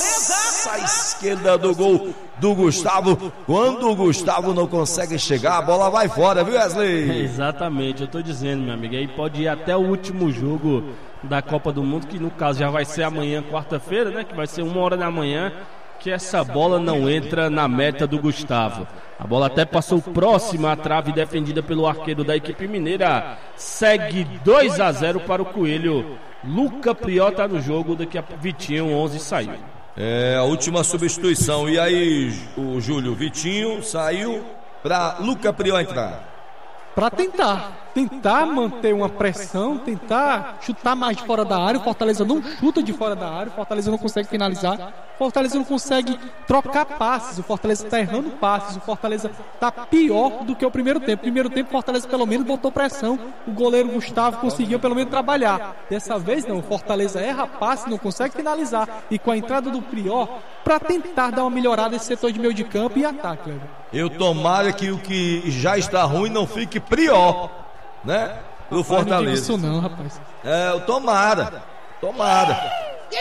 passa a esquerda do gol do Gustavo, quando o Gustavo não consegue chegar, a bola vai fora, viu Wesley? É, exatamente, eu tô dizendo, meu amigo, aí pode ir até o último jogo da Copa do Mundo, que no caso já vai ser amanhã, quarta-feira, né, que vai ser uma hora da manhã, que essa bola não entra na meta do Gustavo. A bola até passou próxima à trave defendida pelo arqueiro da equipe mineira. Segue dois a zero para o Coelho. Luca Prió tá no jogo, daqui a Vitinho onze saiu. É a última substituição. E aí, o Júlio, Vitinho saiu para Luca Prió entrar. Para tentar, tentar manter uma pressão, tentar chutar mais de fora da área. O Fortaleza não chuta de fora da área, o Fortaleza não consegue finalizar, o Fortaleza não consegue trocar passes, o Fortaleza está errando passes, o Fortaleza está pior do que o primeiro tempo. Primeiro tempo o Fortaleza pelo menos botou pressão, o goleiro Gustavo conseguiu pelo menos trabalhar. Dessa vez não, o Fortaleza erra passes, não consegue finalizar, e com a entrada do Prió, para tentar dar uma melhorada nesse setor de meio de campo e ataque, Leandro. Eu tomara que o que já está ruim não fique pior, né? Do Fortaleza. Não digo isso não, rapaz. É, eu tomara. Tomara.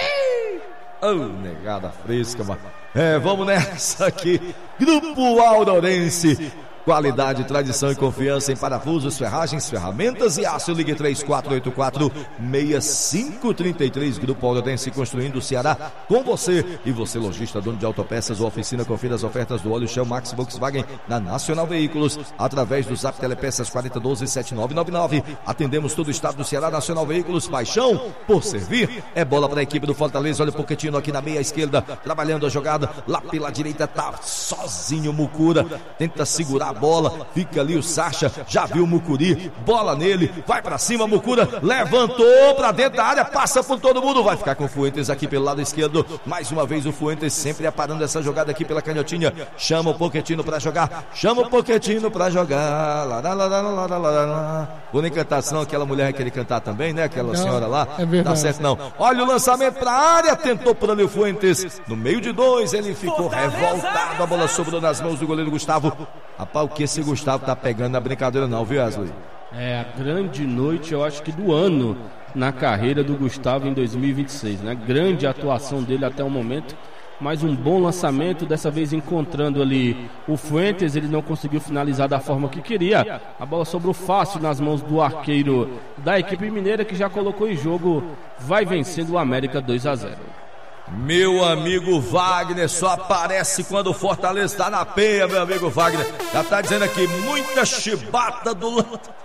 Oh, negada fresca, mano. É, vamos nessa aqui. Grupo Aurorense. Qualidade, tradição e confiança em parafusos, ferragens, ferramentas e aço. Ligue três quatro oito quatro, seis cinco três três. Grupo Aurorense, construindo o Ceará com você. E você, lojista, dono de autopeças ou oficina, confira as ofertas do óleo Shell Max Volkswagen na Nacional Veículos, através do Zap Telepeças quatro zero um dois, sete nove nove nove. Atendemos todo o estado do Ceará. Nacional Veículos, paixão por servir. É bola para a equipe do Fortaleza. Olha o Pochettino aqui na meia esquerda, trabalhando a jogada. Lá pela direita tá sozinho o Mucura, tenta segurar bola, fica ali o Sacha, já viu o Mucuri, bola nele, vai pra cima, Mucura, levantou pra dentro da área, passa por todo mundo, vai ficar com o Fuentes aqui pelo lado esquerdo, mais uma vez o Fuentes sempre aparando essa jogada aqui pela canhotinha, chama o Pochettino pra jogar, chama o Pochettino pra jogar, lá, lá, lá, lá, lá, lá, lá, lá. Vou cantar, senão aquela mulher quer cantar também, né, aquela não, senhora lá, é tá certo não, olha o lançamento pra área, tentou por ali o Fuentes, no meio de dois, ele ficou revoltado, a bola sobrou nas mãos do goleiro Gustavo. Rapaz, o que esse Gustavo tá pegando na brincadeira não, viu, Wesley? É a grande noite, eu acho que do ano na carreira do Gustavo em dois mil e vinte e seis, né? Grande atuação dele até o momento, mais um bom lançamento, dessa vez encontrando ali o Fuentes, ele não conseguiu finalizar da forma que queria, a bola sobrou fácil nas mãos do arqueiro da equipe mineira, que já colocou em jogo, vai vencendo o América dois a zero. Meu amigo Wagner só aparece quando o Fortaleza está na peia, meu amigo Wagner. Já tá dizendo aqui, muita chibata do...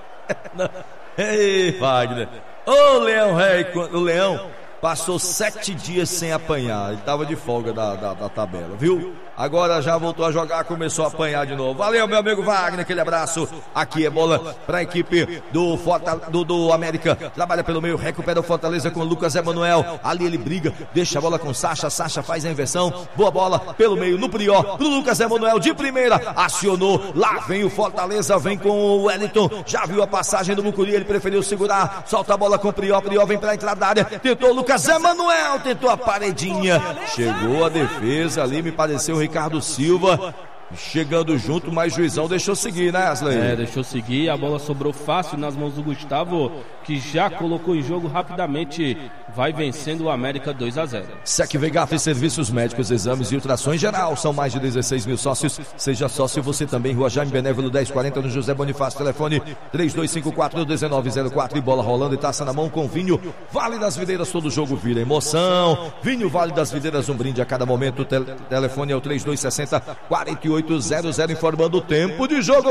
Ei, Wagner. Ô, Leão Rei, o Leão passou sete dias sem apanhar. Ele tava de folga da, da, da tabela, viu? Agora já voltou a jogar, começou a apanhar de novo. Valeu, meu amigo Wagner, aquele abraço. Aqui é bola para a equipe do, Fortaleza, do, do América. Trabalha pelo meio, recupera o Fortaleza com o Lucas Emanuel. Ali ele briga, deixa a bola com o Sacha. Sacha faz a inversão. Boa bola pelo meio, no Prió, pro Lucas Emanuel de primeira. Acionou, lá vem o Fortaleza, vem com o Wellington. Já viu a passagem do Mucuri, ele preferiu segurar. Solta a bola com o Prió, Prió vem pra entrada da área. Tentou o Lucas Emanuel, tentou a paredinha. Chegou a defesa ali, me pareceu Ricardo Silva, chegando junto, mas o juizão deixou seguir, né, Asley? É, deixou seguir, a bola sobrou fácil nas mãos do Gustavo, que já colocou em jogo rapidamente, vai vencendo o América dois a zero. Sec Vegaf, serviços médicos, exames e ultrassom em geral, são mais de dezesseis mil sócios, seja sócio você também, Rua Jaime Benévolo dez quarenta, no José Bonifácio, telefone três dois cinco quatro, um nove zero quatro, e bola rolando e taça na mão com vinho, Vale das Videiras, todo jogo vira emoção, vinho Vale das Videiras, um brinde a cada momento, Tel- telefone é o três dois seis zero, quatro oito zero zero, informando o tempo de jogo.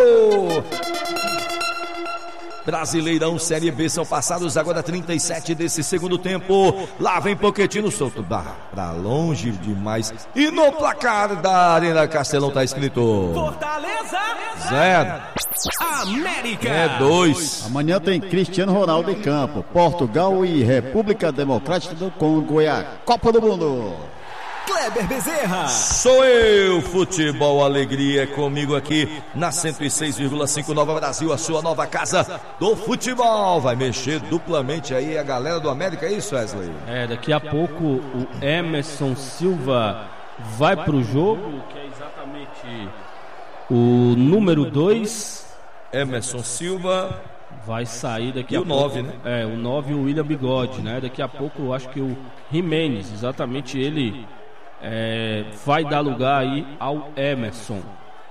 Brasileirão Série B, são passados agora trinta e sete desse segundo tempo. Lá vem Pochettino, solto pra longe demais. E no placar da Arena Castelão tá escrito Fortaleza zero. América É dois. Amanhã tem Cristiano Ronaldo em campo. Portugal e República Democrática do Congo, é a Copa do Mundo. Kleber Bezerra. Sou eu, Futebol Alegria, comigo aqui na cento e seis vírgula cinco Nova Brasil, a sua nova casa do futebol. Vai mexer duplamente aí a galera do América, é isso, Wesley? É, daqui a pouco o Emerson Silva vai pro jogo, que é exatamente o número dois. Emerson Silva. Vai sair daqui E a o pouco. nove, né? É, o nove, o William Bigode, né? Daqui a pouco eu acho que o Jimenez, exatamente ele, é, vai dar lugar aí ao Emerson.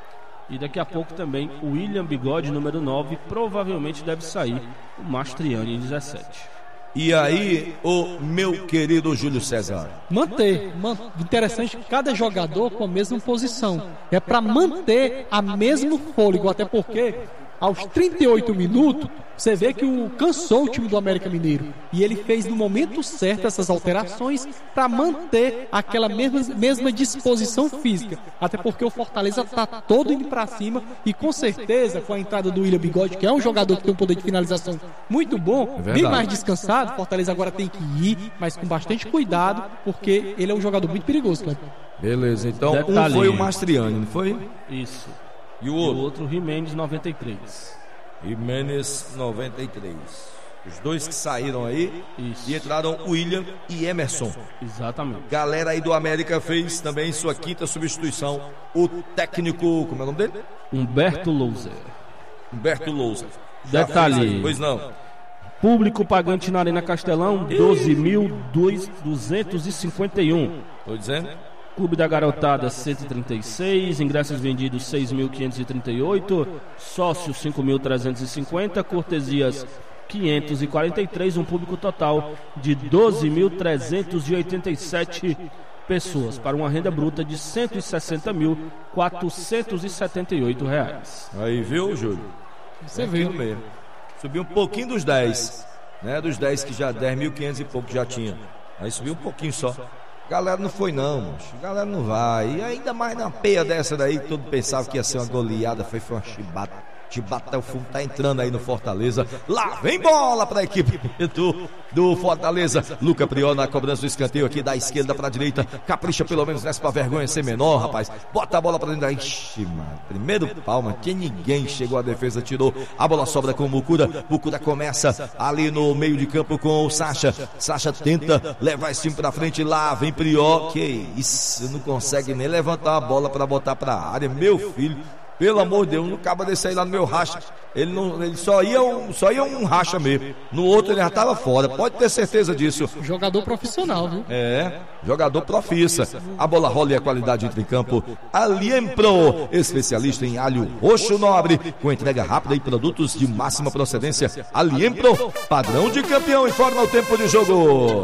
E daqui a pouco também o William Bigode, número nove, provavelmente deve sair o Mastriani, dezessete. E aí, o meu querido Júlio César? Manter, man... interessante, cada jogador com a mesma posição. É para manter a mesmo fôlego, até porque aos trinta e oito minutos, você vê que o cansou o time do América Mineiro. E ele fez no momento certo essas alterações para manter aquela mesma, mesma disposição física. Até porque o Fortaleza está todo indo para cima e com certeza com a entrada do William Bigode, que é um jogador que tem um poder de finalização muito bom, É bem mais descansado, Fortaleza agora tem que ir, mas com bastante cuidado, porque ele é um jogador muito perigoso, Cleber. Beleza, então Detalhe. um foi o Mastriani, não foi? Isso. E o E o outro? outro, Jimenez, noventa e três. Jimenez, noventa e três. Os dois que saíram aí. Isso. E entraram William e Emerson. Exatamente. Galera aí do América fez também sua quinta substituição. O técnico, como é o nome dele? Humberto Louser. Humberto Lousa. Já Detalhe. fez aí, pois não. Público pagante na Arena Castelão, doze mil duzentos e cinquenta e um. Tô dizendo. Clube da Garotada, cento e trinta e seis. Ingressos vendidos, seis mil quinhentos e trinta e oito. Sócios, cinco mil trezentos e cinquenta. Cortesias, quinhentos e quarenta e três. Um público total de doze mil trezentos e oitenta e sete pessoas, para uma renda bruta de cento e sessenta mil quatrocentos e setenta e oito reais. Aí, viu, Júlio? Você É vê. aquilo mesmo. Subiu um pouquinho dos dez, né? Dos dez que já, dez mil e quinhentos e pouco já tinha. Aí subiu um pouquinho só. Galera não foi não, moço. Galera não vai. E ainda mais na peia dessa daí, que todo pensava que ia ser uma goleada. Foi, foi uma chibata. Chibata até o fundo, tá entrando aí no Fortaleza. Lá vem bola pra equipe do, do Fortaleza. Luca Prior na cobrança do escanteio aqui da esquerda pra direita. Capricha pelo menos nessa pra vergonha ser menor, rapaz. Bota a bola pra dentro da... Ixi, mano. Primeiro pau, mano. Que ninguém chegou, a defesa tirou. A bola sobra com o Mucura. Mucura começa ali no meio de campo com o Sacha. Sacha tenta levar esse time pra frente. Lá vem Prior. Que isso, não consegue nem levantar a bola pra botar pra área. Meu filho. Pelo amor de Deus, não acaba desse aí lá no meu racha. Ele, não, ele só, ia um, só ia um racha mesmo. No outro ele já estava fora. Pode ter certeza disso. Jogador profissional, viu? É, jogador profissa. A bola rola e a qualidade entra em campo. Aliempro, especialista em alho roxo nobre, com entrega rápida e produtos de máxima procedência. Aliempro, padrão de campeão, informa o tempo de jogo.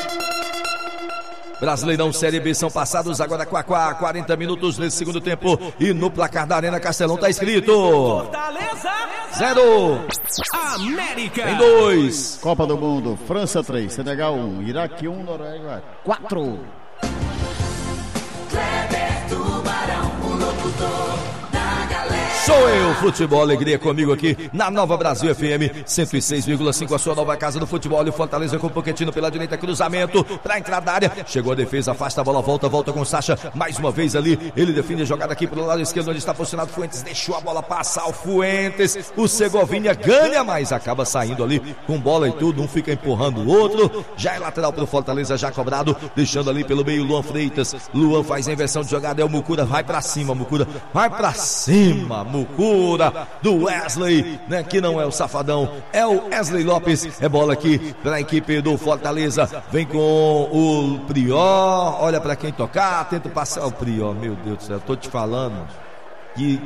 Brasileirão Série B, são passados agora quarenta minutos nesse segundo tempo. E no placar da Arena Castelão tá escrito Fortaleza zero. América Tem dois. Copa do Mundo, França três, Senegal um, Iraque um, Noruega quatro. Kleber Tubarão, o locutor da galera. Sou eu, Futebol Alegria, comigo aqui na Nova Brasil F M cento e seis vírgula cinco, a sua nova casa do futebol. E o Fortaleza com o Pochettino pela direita, cruzamento pra entrar da área. Chegou a defesa, afasta a bola, volta, volta com o Sacha. Mais uma vez ali, ele define a jogada aqui pelo lado esquerdo, onde está posicionado Fuentes. Deixou a bola passar, o Fuentes. O Segovinha ganha, mas acaba saindo ali com bola e tudo. Um fica empurrando o outro. Já é lateral pro Fortaleza, já cobrado. Deixando ali pelo meio Luan Freitas. Luan faz a inversão de jogada, é o Mucura. Vai pra cima, Mucura. Vai pra cima, Mucura. Do Wesley, né? Que não é o Safadão, é o Wesley Lopes. É bola aqui pra equipe do Fortaleza. Vem com o Prior. Olha pra quem tocar. Tenta passar o Prior. Meu Deus do céu, eu tô te falando que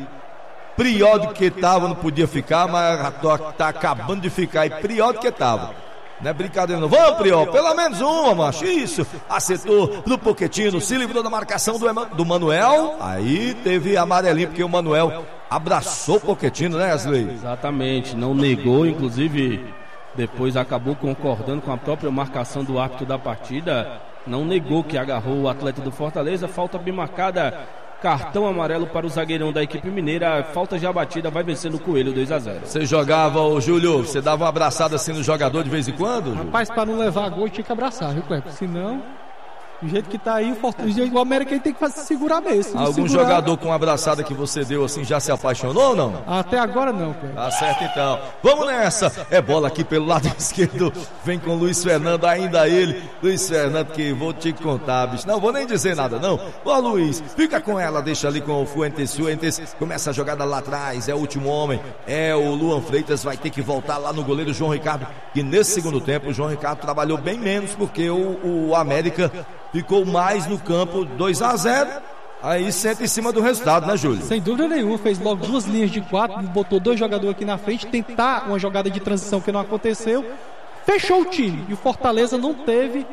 Prior do que tava não podia ficar, mas tá acabando de ficar. E Prior do que tava. Não é brincadeira não. Vamos, Prior, pelo menos uma, macho. Isso. Acertou pro Pochettino. Se livrou da marcação do, Eman, do Manuel. Aí teve amarelinho, porque o Manuel abraçou o Pochettino, né, Wesley? Exatamente. Não negou, inclusive depois acabou concordando com a própria marcação do árbitro da partida. Não negou que agarrou o atleta do Fortaleza. Falta bem marcada. Cartão amarelo para o zagueirão da equipe mineira. Falta já batida, vai vencendo o Coelho dois a zero. Você jogava, ô Júlio, você dava uma abraçada assim no jogador de vez em quando? Júlio? Rapaz, para não levar gol tinha que abraçar, viu, Cleber? Senão, do jeito que tá aí, o Fortaleza, o América tem que fazer, segurar mesmo. Algum segurar... jogador com uma abraçada que você deu assim já se apaixonou ou não? Até agora não, Cleber. Tá certo então. Vamos nessa. É bola aqui pelo lado esquerdo. Vem com o Luiz Fernando, ainda ele. Luiz Fernando, que vou te contar, bicho. Não vou nem dizer nada, não. Ó, Luiz, fica com ela, deixa ali com o Fuentes. Fuentes começa a jogada lá atrás. É o último homem. É o Luan Freitas. Vai ter que voltar lá no goleiro João Ricardo. Que nesse segundo tempo o João Ricardo trabalhou bem menos, porque o, o América ficou mais no campo. Dois a zero. Aí senta em cima do resultado, né, Júlio? Sem dúvida nenhuma, fez logo duas linhas de quatro, botou dois jogadores aqui na frente, tentar uma jogada de transição que não aconteceu, fechou o time. E o Fortaleza não teve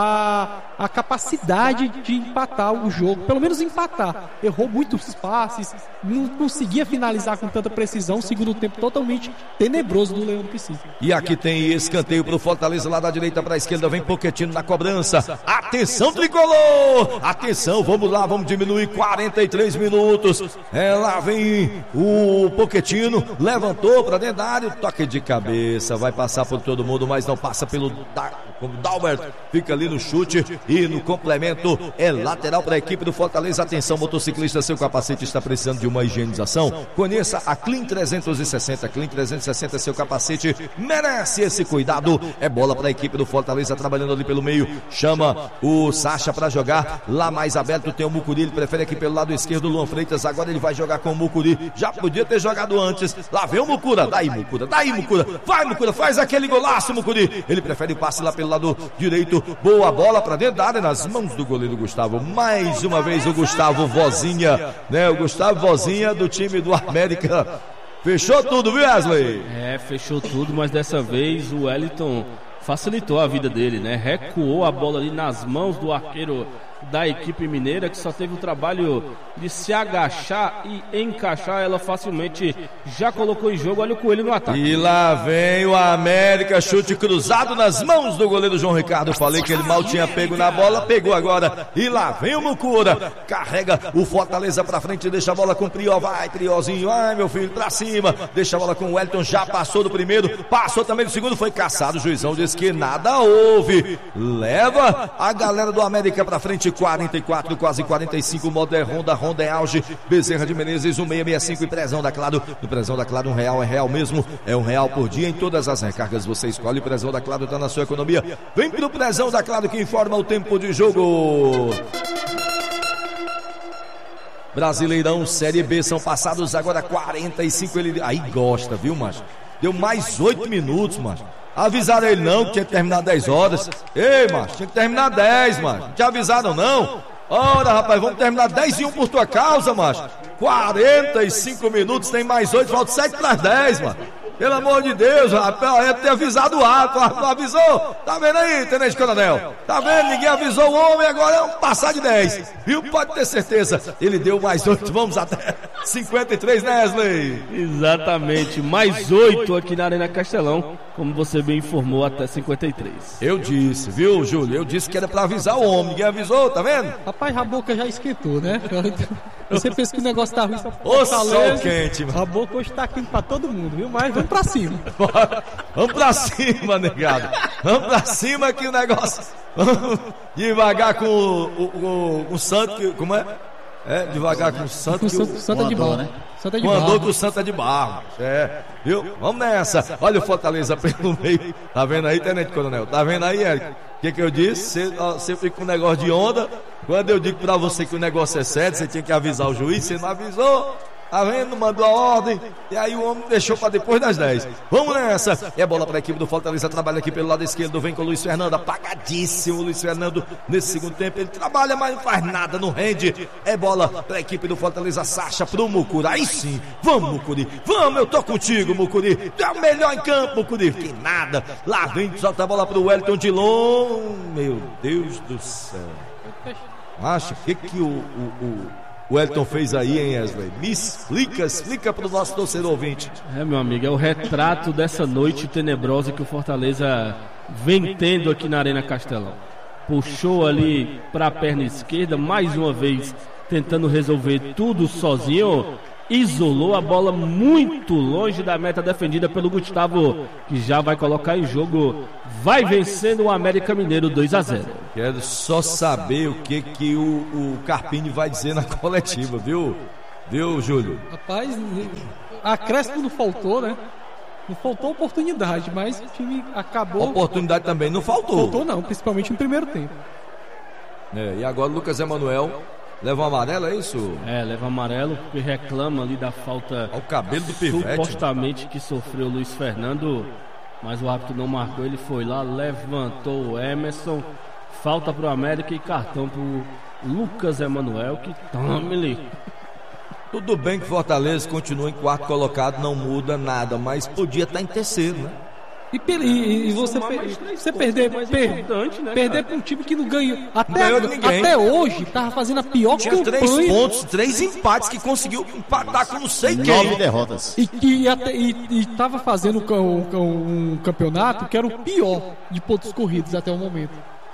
a, a capacidade de empatar o jogo, pelo menos empatar. Errou muitos passes, não conseguia finalizar com tanta precisão. Segundo tempo totalmente tenebroso do Leão do Pici. E aqui tem escanteio pro Fortaleza, lá da direita pra esquerda, vem Pochettino na cobrança. Atenção, tricolor! Atenção, vamos lá, vamos diminuir quarenta e três minutos. É, lá vem o Pochettino, levantou pra dentro da área, toque de cabeça, vai passar por todo mundo, mas não passa pelo da, como Dalbert, fica ali no chute e no complemento. É lateral para a equipe do Fortaleza. Atenção, motociclista, seu capacete está precisando de uma higienização. Conheça a Clean trezentos e sessenta. Clean trezentos e sessenta, seu capacete merece esse cuidado. É bola para a equipe do Fortaleza, trabalhando ali pelo meio. Chama o Sacha para jogar lá mais aberto. Tem o Mucuri, ele prefere aqui pelo lado esquerdo. Luan Freitas, agora ele vai jogar com o Mucuri. Já podia ter jogado antes. Lá vem o Mucura. Daí, Mucura, daí, Mucura. Vai, Mucura, faz aquele golaço, Mucuri. Ele prefere o passe lá pelo lado direito. Boa bola para dentro da área, nas mãos do goleiro Gustavo. Mais uma vez o Gustavo Vozinha, né? O Gustavo Vozinha do time do América. Fechou tudo, viu, Wesley? É, fechou tudo, mas dessa vez o Wellington facilitou a vida dele, né? Recuou a bola ali nas mãos do arqueiro da equipe mineira, que só teve o trabalho de se agachar e encaixar ela facilmente. Já colocou em jogo, olha o Coelho no ataque. E lá vem o América, chute cruzado nas mãos do goleiro João Ricardo. Falei que ele mal tinha pego na bola, pegou agora. E lá vem o Mucura, carrega o Fortaleza pra frente, deixa a bola com o Prior. Vai, Priorzinho, ai meu filho, pra cima. Deixa a bola com o Wellington, já passou do primeiro, passou também do segundo, foi caçado. O juizão disse que nada houve. Leva a galera do América pra frente. quarenta e quatro, quase quarenta e cinco, modo é Honda, Honda é auge, Bezerra de Menezes, um seis seis cinco e Prezão da Claro. No Prezão da Claro, um real é real mesmo, é um real por dia em todas as recargas. Você escolhe, o Prezão da Claro tá na sua economia. Vem pro Prezão da Claro que informa o tempo de jogo. Brasileirão Série B, são passados agora quarenta e cinco, ele aí gosta, viu, macho? Deu mais oito minutos, macho. Avisaram ele não, que tinha que terminar dez horas. Ei, macho, tinha que terminar dez, macho. Não te avisaram não? Ora, rapaz, vamos terminar dez e um por tua causa, macho. quarenta e cinco minutos, tem mais oito, falta sete para as dez, mano. Pelo amor de Deus, rapaz, é ter avisado o ato, não avisou? Tá vendo aí, Tenente Coronel? Tá vendo? Ninguém avisou o homem, agora é um passar de dez. Viu? Pode ter certeza. Ele deu mais oito, vamos até cinquenta e três, né, Wesley? Exatamente, mais oito aqui na Arena Castelão, como você bem informou, até cinquenta e três. Eu disse, viu, Júlio? Eu disse que era pra avisar o homem, ninguém avisou, tá vendo? Rapaz, a boca já esquentou, né? Você pensa que o negócio tá ruim, só Ô, sol quente, mano. A boca hoje tá quente pra todo mundo, viu? Mas vamos pra cima. Vamos pra cima, negado. Vamos pra cima que o negócio... Vamos devagar com o, o, o, o santo, que, como é? É, devagar com o santo. Com o que santo, o, santo é de barro, né? Santa de com andou barro. com o Santa de barro. É, viu? Vamos nessa. Olha o Fortaleza pelo meio. Tá vendo aí, Tenente Coronel? Tá vendo aí, Érico? O que que eu disse? Você, ó, você fica com um negócio de onda. Quando eu digo pra você que o negócio é sério, você tinha que avisar o juiz, você não avisou. Tá vendo? Mandou a ordem. E aí o homem deixou pra depois das dez. Vamos nessa. É bola pra equipe do Fortaleza. Trabalha aqui pelo lado esquerdo. Vem com o Luiz Fernando. Apagadíssimo o Luiz Fernando. Nesse segundo tempo ele trabalha, mas não faz nada. Não rende. É bola pra equipe do Fortaleza. Sacha pro Mucuri. Aí sim. Vamos, Mucuri. Vamos, eu tô contigo, Mucuri. Tu é o melhor em campo, Mucuri. Que nada. Lá vem. Solta a bola pro Wellington de Long. Meu Deus do céu. Acha o que que o... o, o O Elton fez aí, hein, Wesley? Me explica, explica pro nosso torcedor ouvinte. É, meu amigo, é o retrato dessa noite tenebrosa que o Fortaleza vem tendo aqui na Arena Castelão. Puxou ali pra perna esquerda, mais uma vez tentando resolver tudo sozinho. Isolou a bola muito longe da meta defendida pelo Gustavo, que já vai colocar em jogo. Vai vencendo o América Mineiro dois a zero. Quero só saber o que que o, o Carpini vai dizer na coletiva, viu? Viu, Júlio? Rapaz, acréscimo não faltou, né? Não faltou oportunidade, mas o time acabou. Oportunidade também não faltou. Faltou não, principalmente no primeiro tempo. É, e agora o Lucas Emanuel leva um amarelo, é isso? É, leva amarelo porque reclama ali da falta. Ao cabelo do pivete. Supostamente que sofreu o Luiz Fernando, mas o árbitro não marcou. Ele foi lá, levantou o Emerson. Falta pro América e cartão pro Lucas Emanuel, que tome-lhe. Tudo bem que Fortaleza continua em quarto colocado, não muda nada, mas podia estar em terceiro, né? E, per, e, e você, per, você perder, per, né, perder para um time que não ganhou. Até, ganhou de ninguém. até hoje, tava fazendo a pior Tinha campanha. três pontos, três empates que conseguiu empatar com não sei quem. Nove derrotas. E que até, e, e tava fazendo um, um, um campeonato que era o pior de pontos corridos até o momento.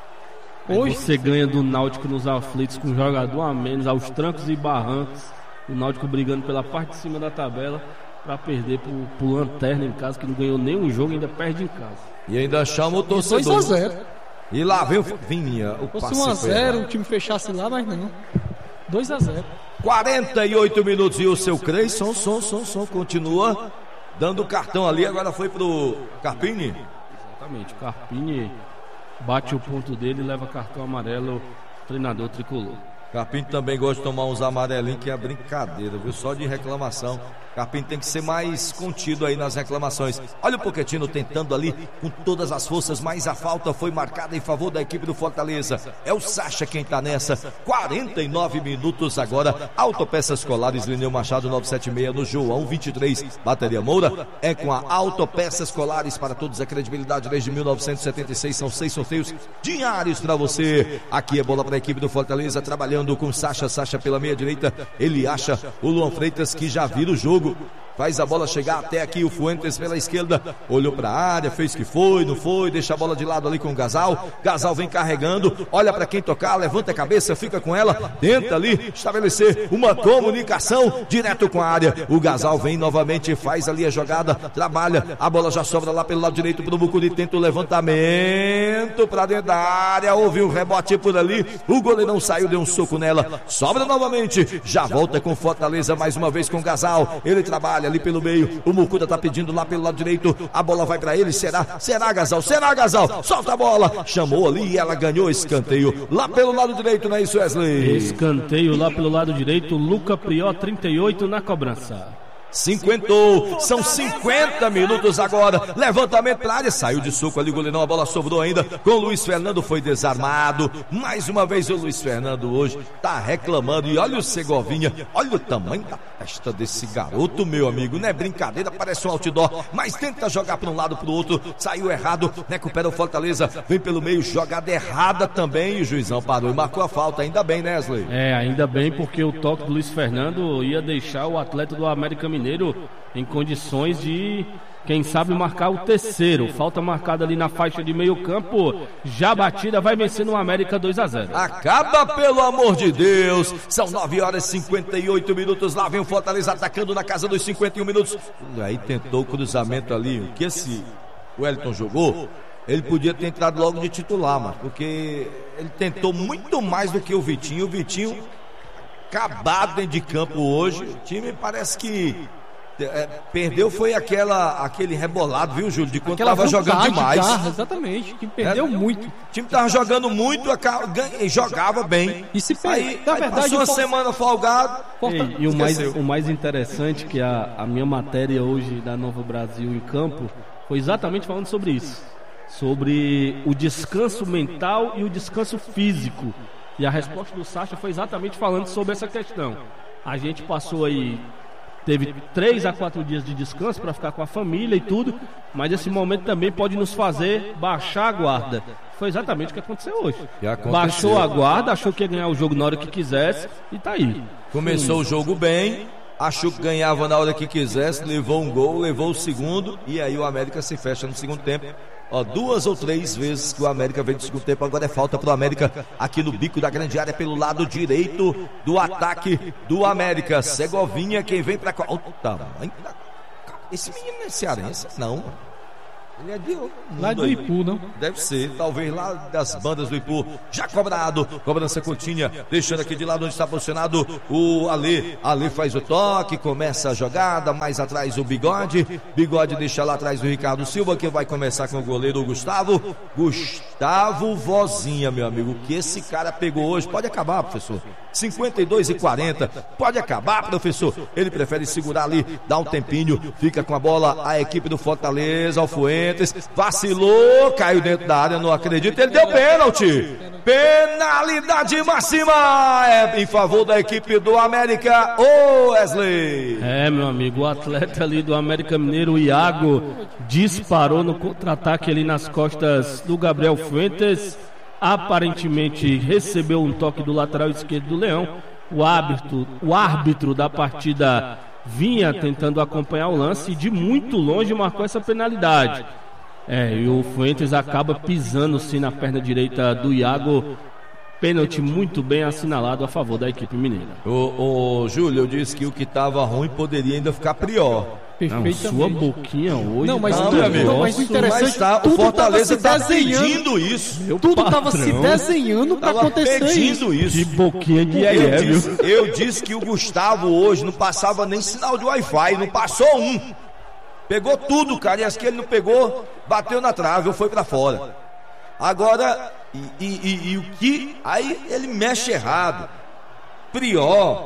Hoje você ganha do Náutico nos aflitos com um jogador a menos, aos trancos e barrancos. O Náutico brigando pela parte de cima da tabela para perder pro, pro Lanterna em casa, que não ganhou nenhum jogo e ainda perde em casa. E ainda chama o torcedor. dois a zero. E lá vem o Vininha. O Se fosse um a zero, o time fechasse lá, mas não. dois a zero. quarenta e oito minutos e o seu Creyson, som, som, som, continua dando cartão ali. Agora foi pro Carpini. Exatamente, o Carpini bate o ponto dele e leva cartão amarelo, treinador tricolor. Carpini também gosta de tomar uns amarelinhos, que é brincadeira, viu? Só de reclamação. Carpini tem que ser mais contido aí nas reclamações. Olha o Pochettino tentando ali com todas as forças, mas a falta foi marcada em favor da equipe do Fortaleza. É o Sacha quem tá nessa. quarenta e nove minutos agora. Autopeças Colares, Lineu Machado novecentos e setenta e seis no João vinte e três. Bateria Moura é com a Autopeças Colares para todos, a credibilidade desde mil novecentos e setenta e seis. São seis sorteios diários para você. Aqui é bola para a equipe do Fortaleza, trabalhando com Sacha. Sacha pela meia direita. Ele acha o Luan Freitas, que já vira o jogo. Faz a bola chegar até aqui, o Fuentes pela esquerda, olhou para a área, fez que foi, não foi, deixa a bola de lado ali com o Gasal. Gasal vem carregando, olha para quem tocar, levanta a cabeça, fica com ela, tenta ali estabelecer uma comunicação direto com a área. O Gasal vem novamente, faz ali a jogada, trabalha, a bola já sobra lá pelo lado direito pro Mucuri, tenta o levantamento para dentro da área, houve um rebote por ali, o goleirão saiu, deu um soco nela, sobra novamente, já volta com Fortaleza mais uma vez com o Gasal. Ele trabalha ali pelo meio, o Mucuda tá pedindo lá pelo lado direito, a bola vai pra ele, será? Será, Gasal? Será, Gasal? Solta a bola, chamou ali e ela ganhou escanteio lá pelo lado direito, não é isso, Wesley? Escanteio lá pelo lado direito, Luca Prió, trinta e oito na cobrança. Cinquentou, são cinquenta minutos agora. Levantamento para a área, saiu de soco ali o goleirão, a bola sobrou ainda com o Luiz Fernando, foi desarmado. Mais uma vez o Luiz Fernando hoje tá reclamando. E olha o Segovinha, olha o tamanho da testa desse garoto, meu amigo. Não é brincadeira, parece um outdoor, mas tenta jogar para um lado para o outro. Saiu errado, recupera o Fortaleza, vem pelo meio, jogada errada também. E o juizão parou e marcou a falta, ainda bem, né, Wesley? É, ainda bem, porque o toque do Luiz Fernando ia deixar o atleta do América Mineiro em condições de, quem sabe, marcar o terceiro. Falta marcada ali na faixa de meio campo, já batida, vai vencendo o América dois a zero. Acaba, pelo amor de Deus. São nove horas e cinquenta e oito minutos. Lá vem o Fortaleza atacando na casa dos cinquenta e um minutos. Aí tentou o cruzamento ali, o que esse Wellington jogou, ele podia ter entrado logo de titular, mas porque ele tentou muito mais do que o Vitinho. O Vitinho acabado dentro de campo hoje. O time parece que é, perdeu, foi aquela, aquele rebolado, viu, Júlio? De quando Aquela tava jogando demais. Garra, exatamente, que perdeu é, muito. O time tava jogando muito, ganha, jogava bem. E se perde, aí, na aí verdade, passou uma for... semana folgado. E, e o, mais, o mais interessante que a, a minha matéria hoje da Novo Brasil em campo foi exatamente falando sobre isso. Sobre o descanso mental e o descanso físico. E a resposta do Sacha foi exatamente falando sobre essa questão. A gente passou aí, teve três a quatro dias de descanso para ficar com a família e tudo, mas esse momento também pode nos fazer baixar a guarda. Foi exatamente o que aconteceu hoje. Aconteceu. Baixou a guarda, achou que ia ganhar o jogo na hora que quisesse e tá aí. Começou o jogo bem, achou que ganhava na hora que quisesse, levou um gol, levou o segundo, e aí o América se fecha no segundo tempo. Ó, duas ou três vezes que o América veio no segundo tempo. Agora é falta pro América aqui no bico da grande área, pelo lado direito do ataque do América. Segovinha, quem vem pra cá. Olha o tamanho da... Esse menino não é cearense, não. Ele é de lá do Ipu, não? Deve ser, talvez lá das bandas do Ipu. Já cobrado, cobrança continha, deixando aqui de lado onde está posicionado o Alê. Alê faz o toque, começa a jogada, mais atrás o Bigode. Bigode deixa lá atrás o Ricardo Silva, que vai começar com o goleiro Gustavo. Gustavo Vozinha, meu amigo, que esse cara pegou hoje. Pode acabar, professor. cinquenta e dois e quarenta, pode acabar, professor. Ele prefere segurar ali, dar um tempinho, fica com a bola a equipe do Fortaleza, Alfuentes, vacilou, caiu dentro da área, não acredito, ele deu pênalti. Penalidade máxima é em favor da equipe do América, ô Wesley. É, meu amigo, o atleta ali do América Mineiro, o Iago, disparou no contra-ataque ali nas costas do Gabriel Fuentes. Aparentemente recebeu um toque do lateral esquerdo do Leão. O árbitro, o árbitro da partida vinha tentando acompanhar o lance e de muito longe marcou essa penalidade. É, e o Fuentes acaba pisando sim na perna direita do Iago. Pênalti muito bem assinalado a favor da equipe mineira. O, o Júlio, eu disse que o que estava ruim poderia ainda ficar pior. Não, sua boquinha hoje. Não, mas, não, tudo, amigo, não, mas o interessante mas tá, tudo o Fortaleza tava está se desenhando, pedindo isso. Meu tudo patrão, estava se desenhando para acontecer pedindo isso. De boquinha de eu, ié, disse, viu? eu disse que o Gustavo hoje não passava nem sinal de Wi-Fi, não passou um. Pegou tudo, cara, e as que ele não pegou, bateu na trave ou foi para fora. Agora, e, e, e, e o que? Aí ele mexe errado. Prior,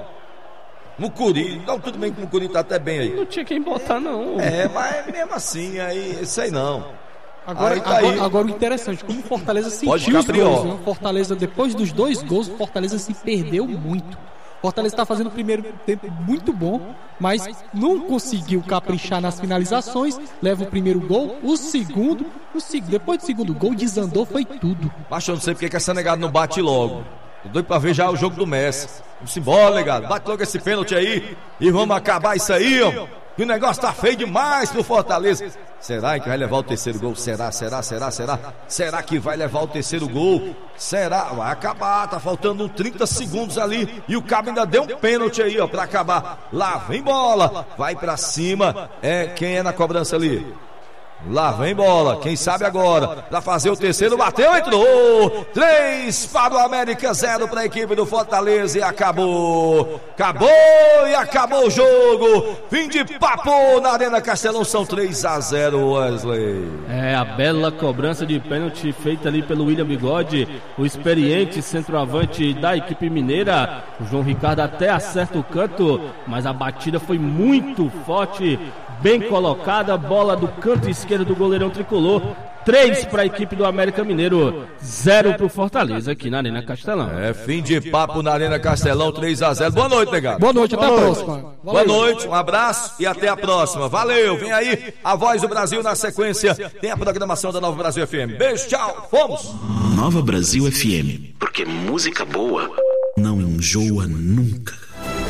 Mucuri, não, tudo bem que o Mucuri tá até bem aí. Não tinha quem botar, não. É, mas mesmo assim, aí, isso aí não. Agora, aí tá agora, aí. agora o interessante, como o Fortaleza Pode sentiu ficar os gols, pior. né? Fortaleza, depois dos dois gols, o Fortaleza se perdeu muito. Fortaleza está fazendo o primeiro tempo muito bom, mas não conseguiu caprichar nas finalizações. Leva o primeiro gol, o segundo, o segundo depois do segundo gol, desandou, foi tudo. Mas eu não sei porque que essa negada não bate logo. Tô doido pra ver já o jogo do Messi. Vamos embora, negado. Bate logo esse pênalti aí e vamos acabar isso aí, ó. Que o negócio tá feio demais pro Fortaleza. Será que vai levar o terceiro gol? Será, será, será, será? Será que vai levar o terceiro gol? Será? Vai acabar, tá faltando trinta segundos ali. E o Cabo ainda deu um pênalti aí, ó, pra acabar. Lá vem bola, vai pra cima. É, quem é na cobrança ali? Lá vem bola, quem sabe agora, pra fazer o terceiro, bateu, entrou, três para o América, zero para a equipe do Fortaleza e acabou, acabou e acabou o jogo, fim de papo na Arena Castelão, são três a zero, Wesley. É, a bela cobrança de pênalti feita ali pelo William Bigode, o experiente centroavante da equipe mineira, o João Ricardo até acerta o canto, mas a batida foi muito forte, bem colocada, bola do canto esquerdo do goleirão tricolor, três para a equipe do América Mineiro, zero para o Fortaleza aqui na Arena Castelão. É, fim de papo na Arena Castelão, três a zero. Boa noite, negado. Boa noite, até Boa a noite. próxima. Boa noite, um abraço e até a próxima. Valeu, vem aí a Voz do Brasil na sequência, tem a programação da Nova Brasil F M. Beijo, tchau, fomos. Nova Brasil F M, porque música boa não enjoa nunca.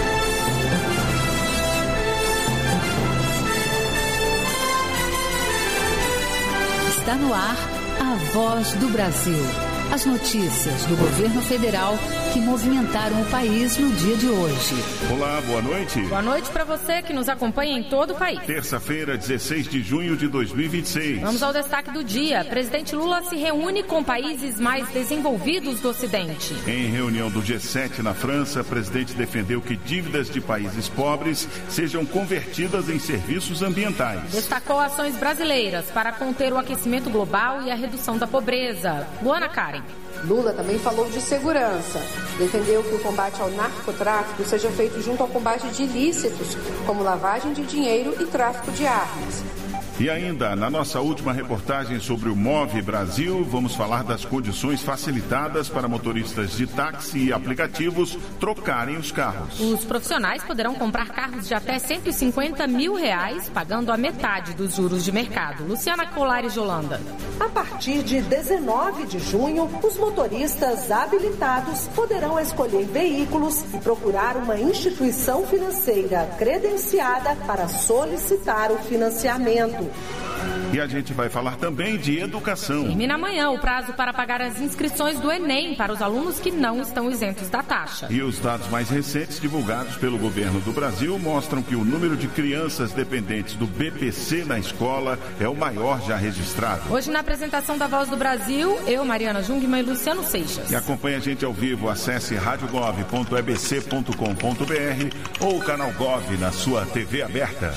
Está no ar a Voz do Brasil. As notícias do governo federal que movimentaram o país no dia de hoje. Olá, boa noite. Boa noite para você que nos acompanha em todo o país. Terça-feira, dezesseis de junho de dois mil e vinte e seis. Vamos ao destaque do dia. Presidente Lula se reúne com países mais desenvolvidos do Ocidente. Em reunião do G sete na França, o presidente defendeu que dívidas de países pobres sejam convertidas em serviços ambientais. Destacou ações brasileiras para conter o aquecimento global e a redução da pobreza. Luana Karen. Lula também falou de segurança. Defendeu que o combate ao narcotráfico seja feito junto ao combate de ilícitos, como lavagem de dinheiro e tráfico de armas. E ainda, na nossa última reportagem sobre o Move Brasil, vamos falar das condições facilitadas para motoristas de táxi e aplicativos trocarem os carros. Os profissionais poderão comprar carros de até cento e cinquenta mil reais, pagando a metade dos juros de mercado. Luciana Colares de Holanda. A partir de dezenove de junho, os motoristas habilitados poderão escolher veículos e procurar uma instituição financeira credenciada para solicitar o financiamento. E a gente vai falar também de educação. Termina amanhã o prazo para pagar as inscrições do Enem para os alunos que não estão isentos da taxa. E os dados mais recentes divulgados pelo governo do Brasil mostram que o número de crianças dependentes do B P C na escola é o maior já registrado. Hoje na apresentação da Voz do Brasil, eu, Mariana Jungmann e Luciano Seixas. E acompanhe a gente ao vivo, acesse rádio gov ponto e b c ponto com ponto b r ou o canal Gov na sua T V aberta.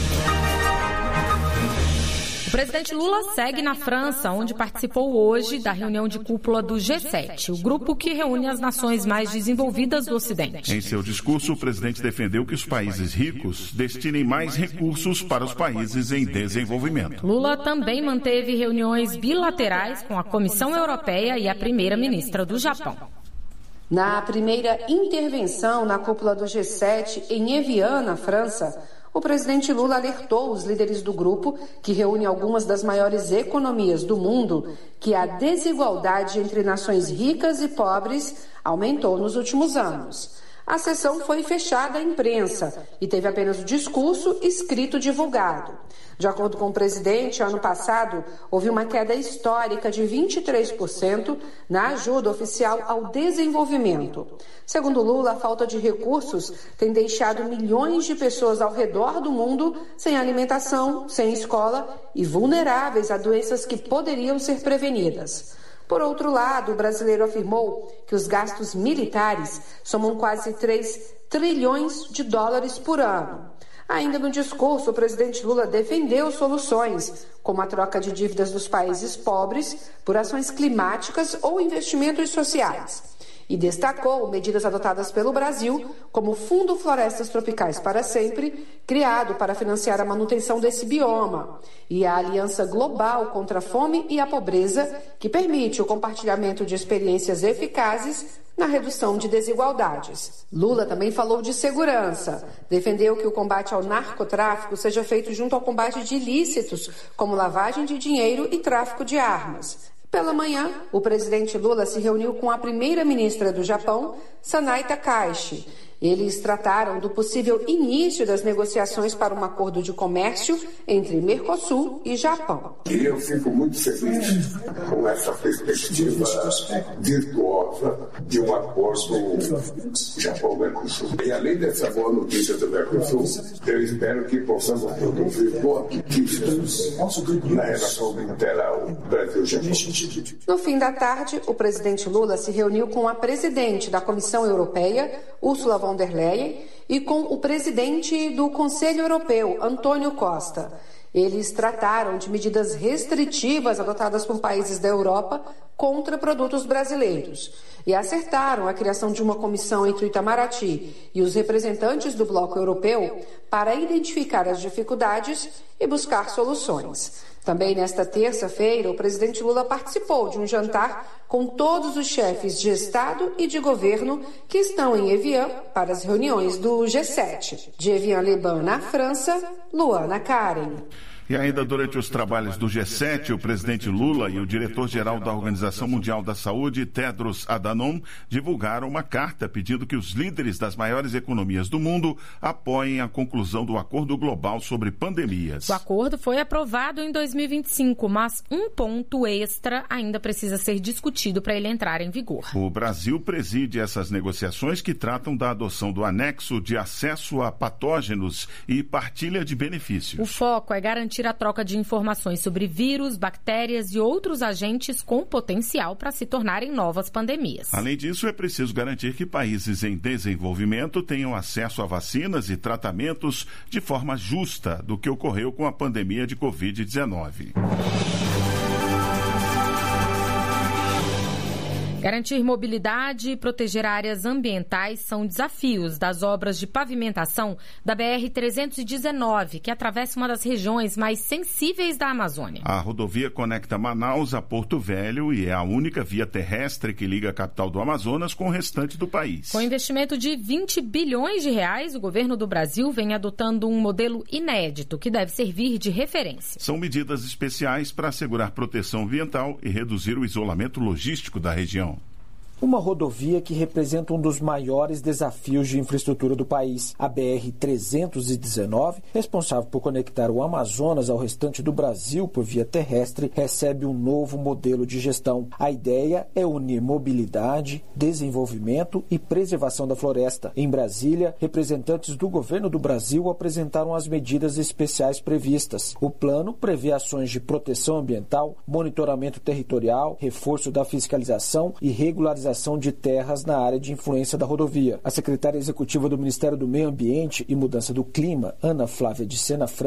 O presidente Lula segue na França, onde participou hoje da reunião de cúpula do G sete, o grupo que reúne as nações mais desenvolvidas do Ocidente. Em seu discurso, o presidente defendeu que os países ricos destinem mais recursos para os países em desenvolvimento. Lula também manteve reuniões bilaterais com a Comissão Europeia e a primeira-ministra do Japão. Na primeira intervenção na cúpula do G sete em Evian, na França, o presidente Lula alertou os líderes do grupo, que reúne algumas das maiores economias do mundo, que a desigualdade entre nações ricas e pobres aumentou nos últimos anos. A sessão foi fechada à imprensa e teve apenas o discurso escrito divulgado. De acordo com o presidente, ano passado houve uma queda histórica de vinte e três por cento na ajuda oficial ao desenvolvimento. Segundo Lula, a falta de recursos tem deixado milhões de pessoas ao redor do mundo sem alimentação, sem escola e vulneráveis a doenças que poderiam ser prevenidas. Por outro lado, o brasileiro afirmou que os gastos militares somam quase três trilhões de dólares por ano. Ainda no discurso, o presidente Lula defendeu soluções, como a troca de dívidas dos países pobres por ações climáticas ou investimentos sociais. E destacou medidas adotadas pelo Brasil, como o Fundo Florestas Tropicais para Sempre, criado para financiar a manutenção desse bioma, e a Aliança Global contra a Fome e a Pobreza, que permite o compartilhamento de experiências eficazes na redução de desigualdades. Lula também falou de segurança. Defendeu que o combate ao narcotráfico seja feito junto ao combate de ilícitos, como lavagem de dinheiro e tráfico de armas. Pela manhã, o presidente Lula se reuniu com a primeira-ministra do Japão, Sanai Takaichi, Eles trataram do possível início das negociações para um acordo de comércio entre Mercosul e Japão. E eu fico muito feliz com essa perspectiva virtuosa de um acordo Japão-Mercosul. E além dessa boa notícia do Mercosul, eu espero que possamos produzir boas notícias na relação bilateral Brasil-Japão. No fim da tarde, o presidente Lula se reuniu com a presidente da Comissão Europeia, Ursula von der Leyen, e com o presidente do Conselho Europeu, Antônio Costa. Eles trataram de medidas restritivas adotadas por países da Europa contra produtos brasileiros e acertaram a criação de uma comissão entre o Itamaraty e os representantes do bloco europeu para identificar as dificuldades e buscar soluções. Também nesta terça-feira, o presidente Lula participou de um jantar com todos os chefes de Estado e de governo que estão em Evian para as reuniões do G sete. De Evian-les-Bains, na França, Luana Karen. E ainda durante os trabalhos do G sete, o presidente Lula e o diretor-geral da Organização Mundial da Saúde, Tedros Adhanom, divulgaram uma carta pedindo que os líderes das maiores economias do mundo apoiem a conclusão do Acordo Global sobre Pandemias. O acordo foi aprovado em dois mil e vinte e cinco, mas um ponto extra ainda precisa ser discutido para ele entrar em vigor. O Brasil preside essas negociações que tratam da adoção do anexo de acesso a patógenos e partilha de benefícios. O foco é garantir a troca de informações sobre vírus, bactérias e outros agentes com potencial para se tornarem novas pandemias. Além disso, é preciso garantir que países em desenvolvimento tenham acesso a vacinas e tratamentos de forma justa do que ocorreu com a pandemia de covid dezenove. Garantir mobilidade e proteger áreas ambientais são desafios das obras de pavimentação da B R trezentos e dezenove, que atravessa uma das regiões mais sensíveis da Amazônia. A rodovia conecta Manaus a Porto Velho e é a única via terrestre que liga a capital do Amazonas com o restante do país. Com investimento de vinte bilhões de reais, o governo do Brasil vem adotando um modelo inédito que deve servir de referência. São medidas especiais para assegurar proteção ambiental e reduzir o isolamento logístico da região. Uma rodovia que representa um dos maiores desafios de infraestrutura do país. A B R trezentos e dezenove, responsável por conectar o Amazonas ao restante do Brasil por via terrestre, recebe um novo modelo de gestão. A ideia é unir mobilidade, desenvolvimento e preservação da floresta. Em Brasília, representantes do governo do Brasil apresentaram as medidas especiais previstas. O plano prevê ações de proteção ambiental, monitoramento territorial, reforço da fiscalização e regularização de terras na área de influência da rodovia. A secretária executiva do Ministério do Meio Ambiente e Mudança do Clima, Ana Flávia de Sena França,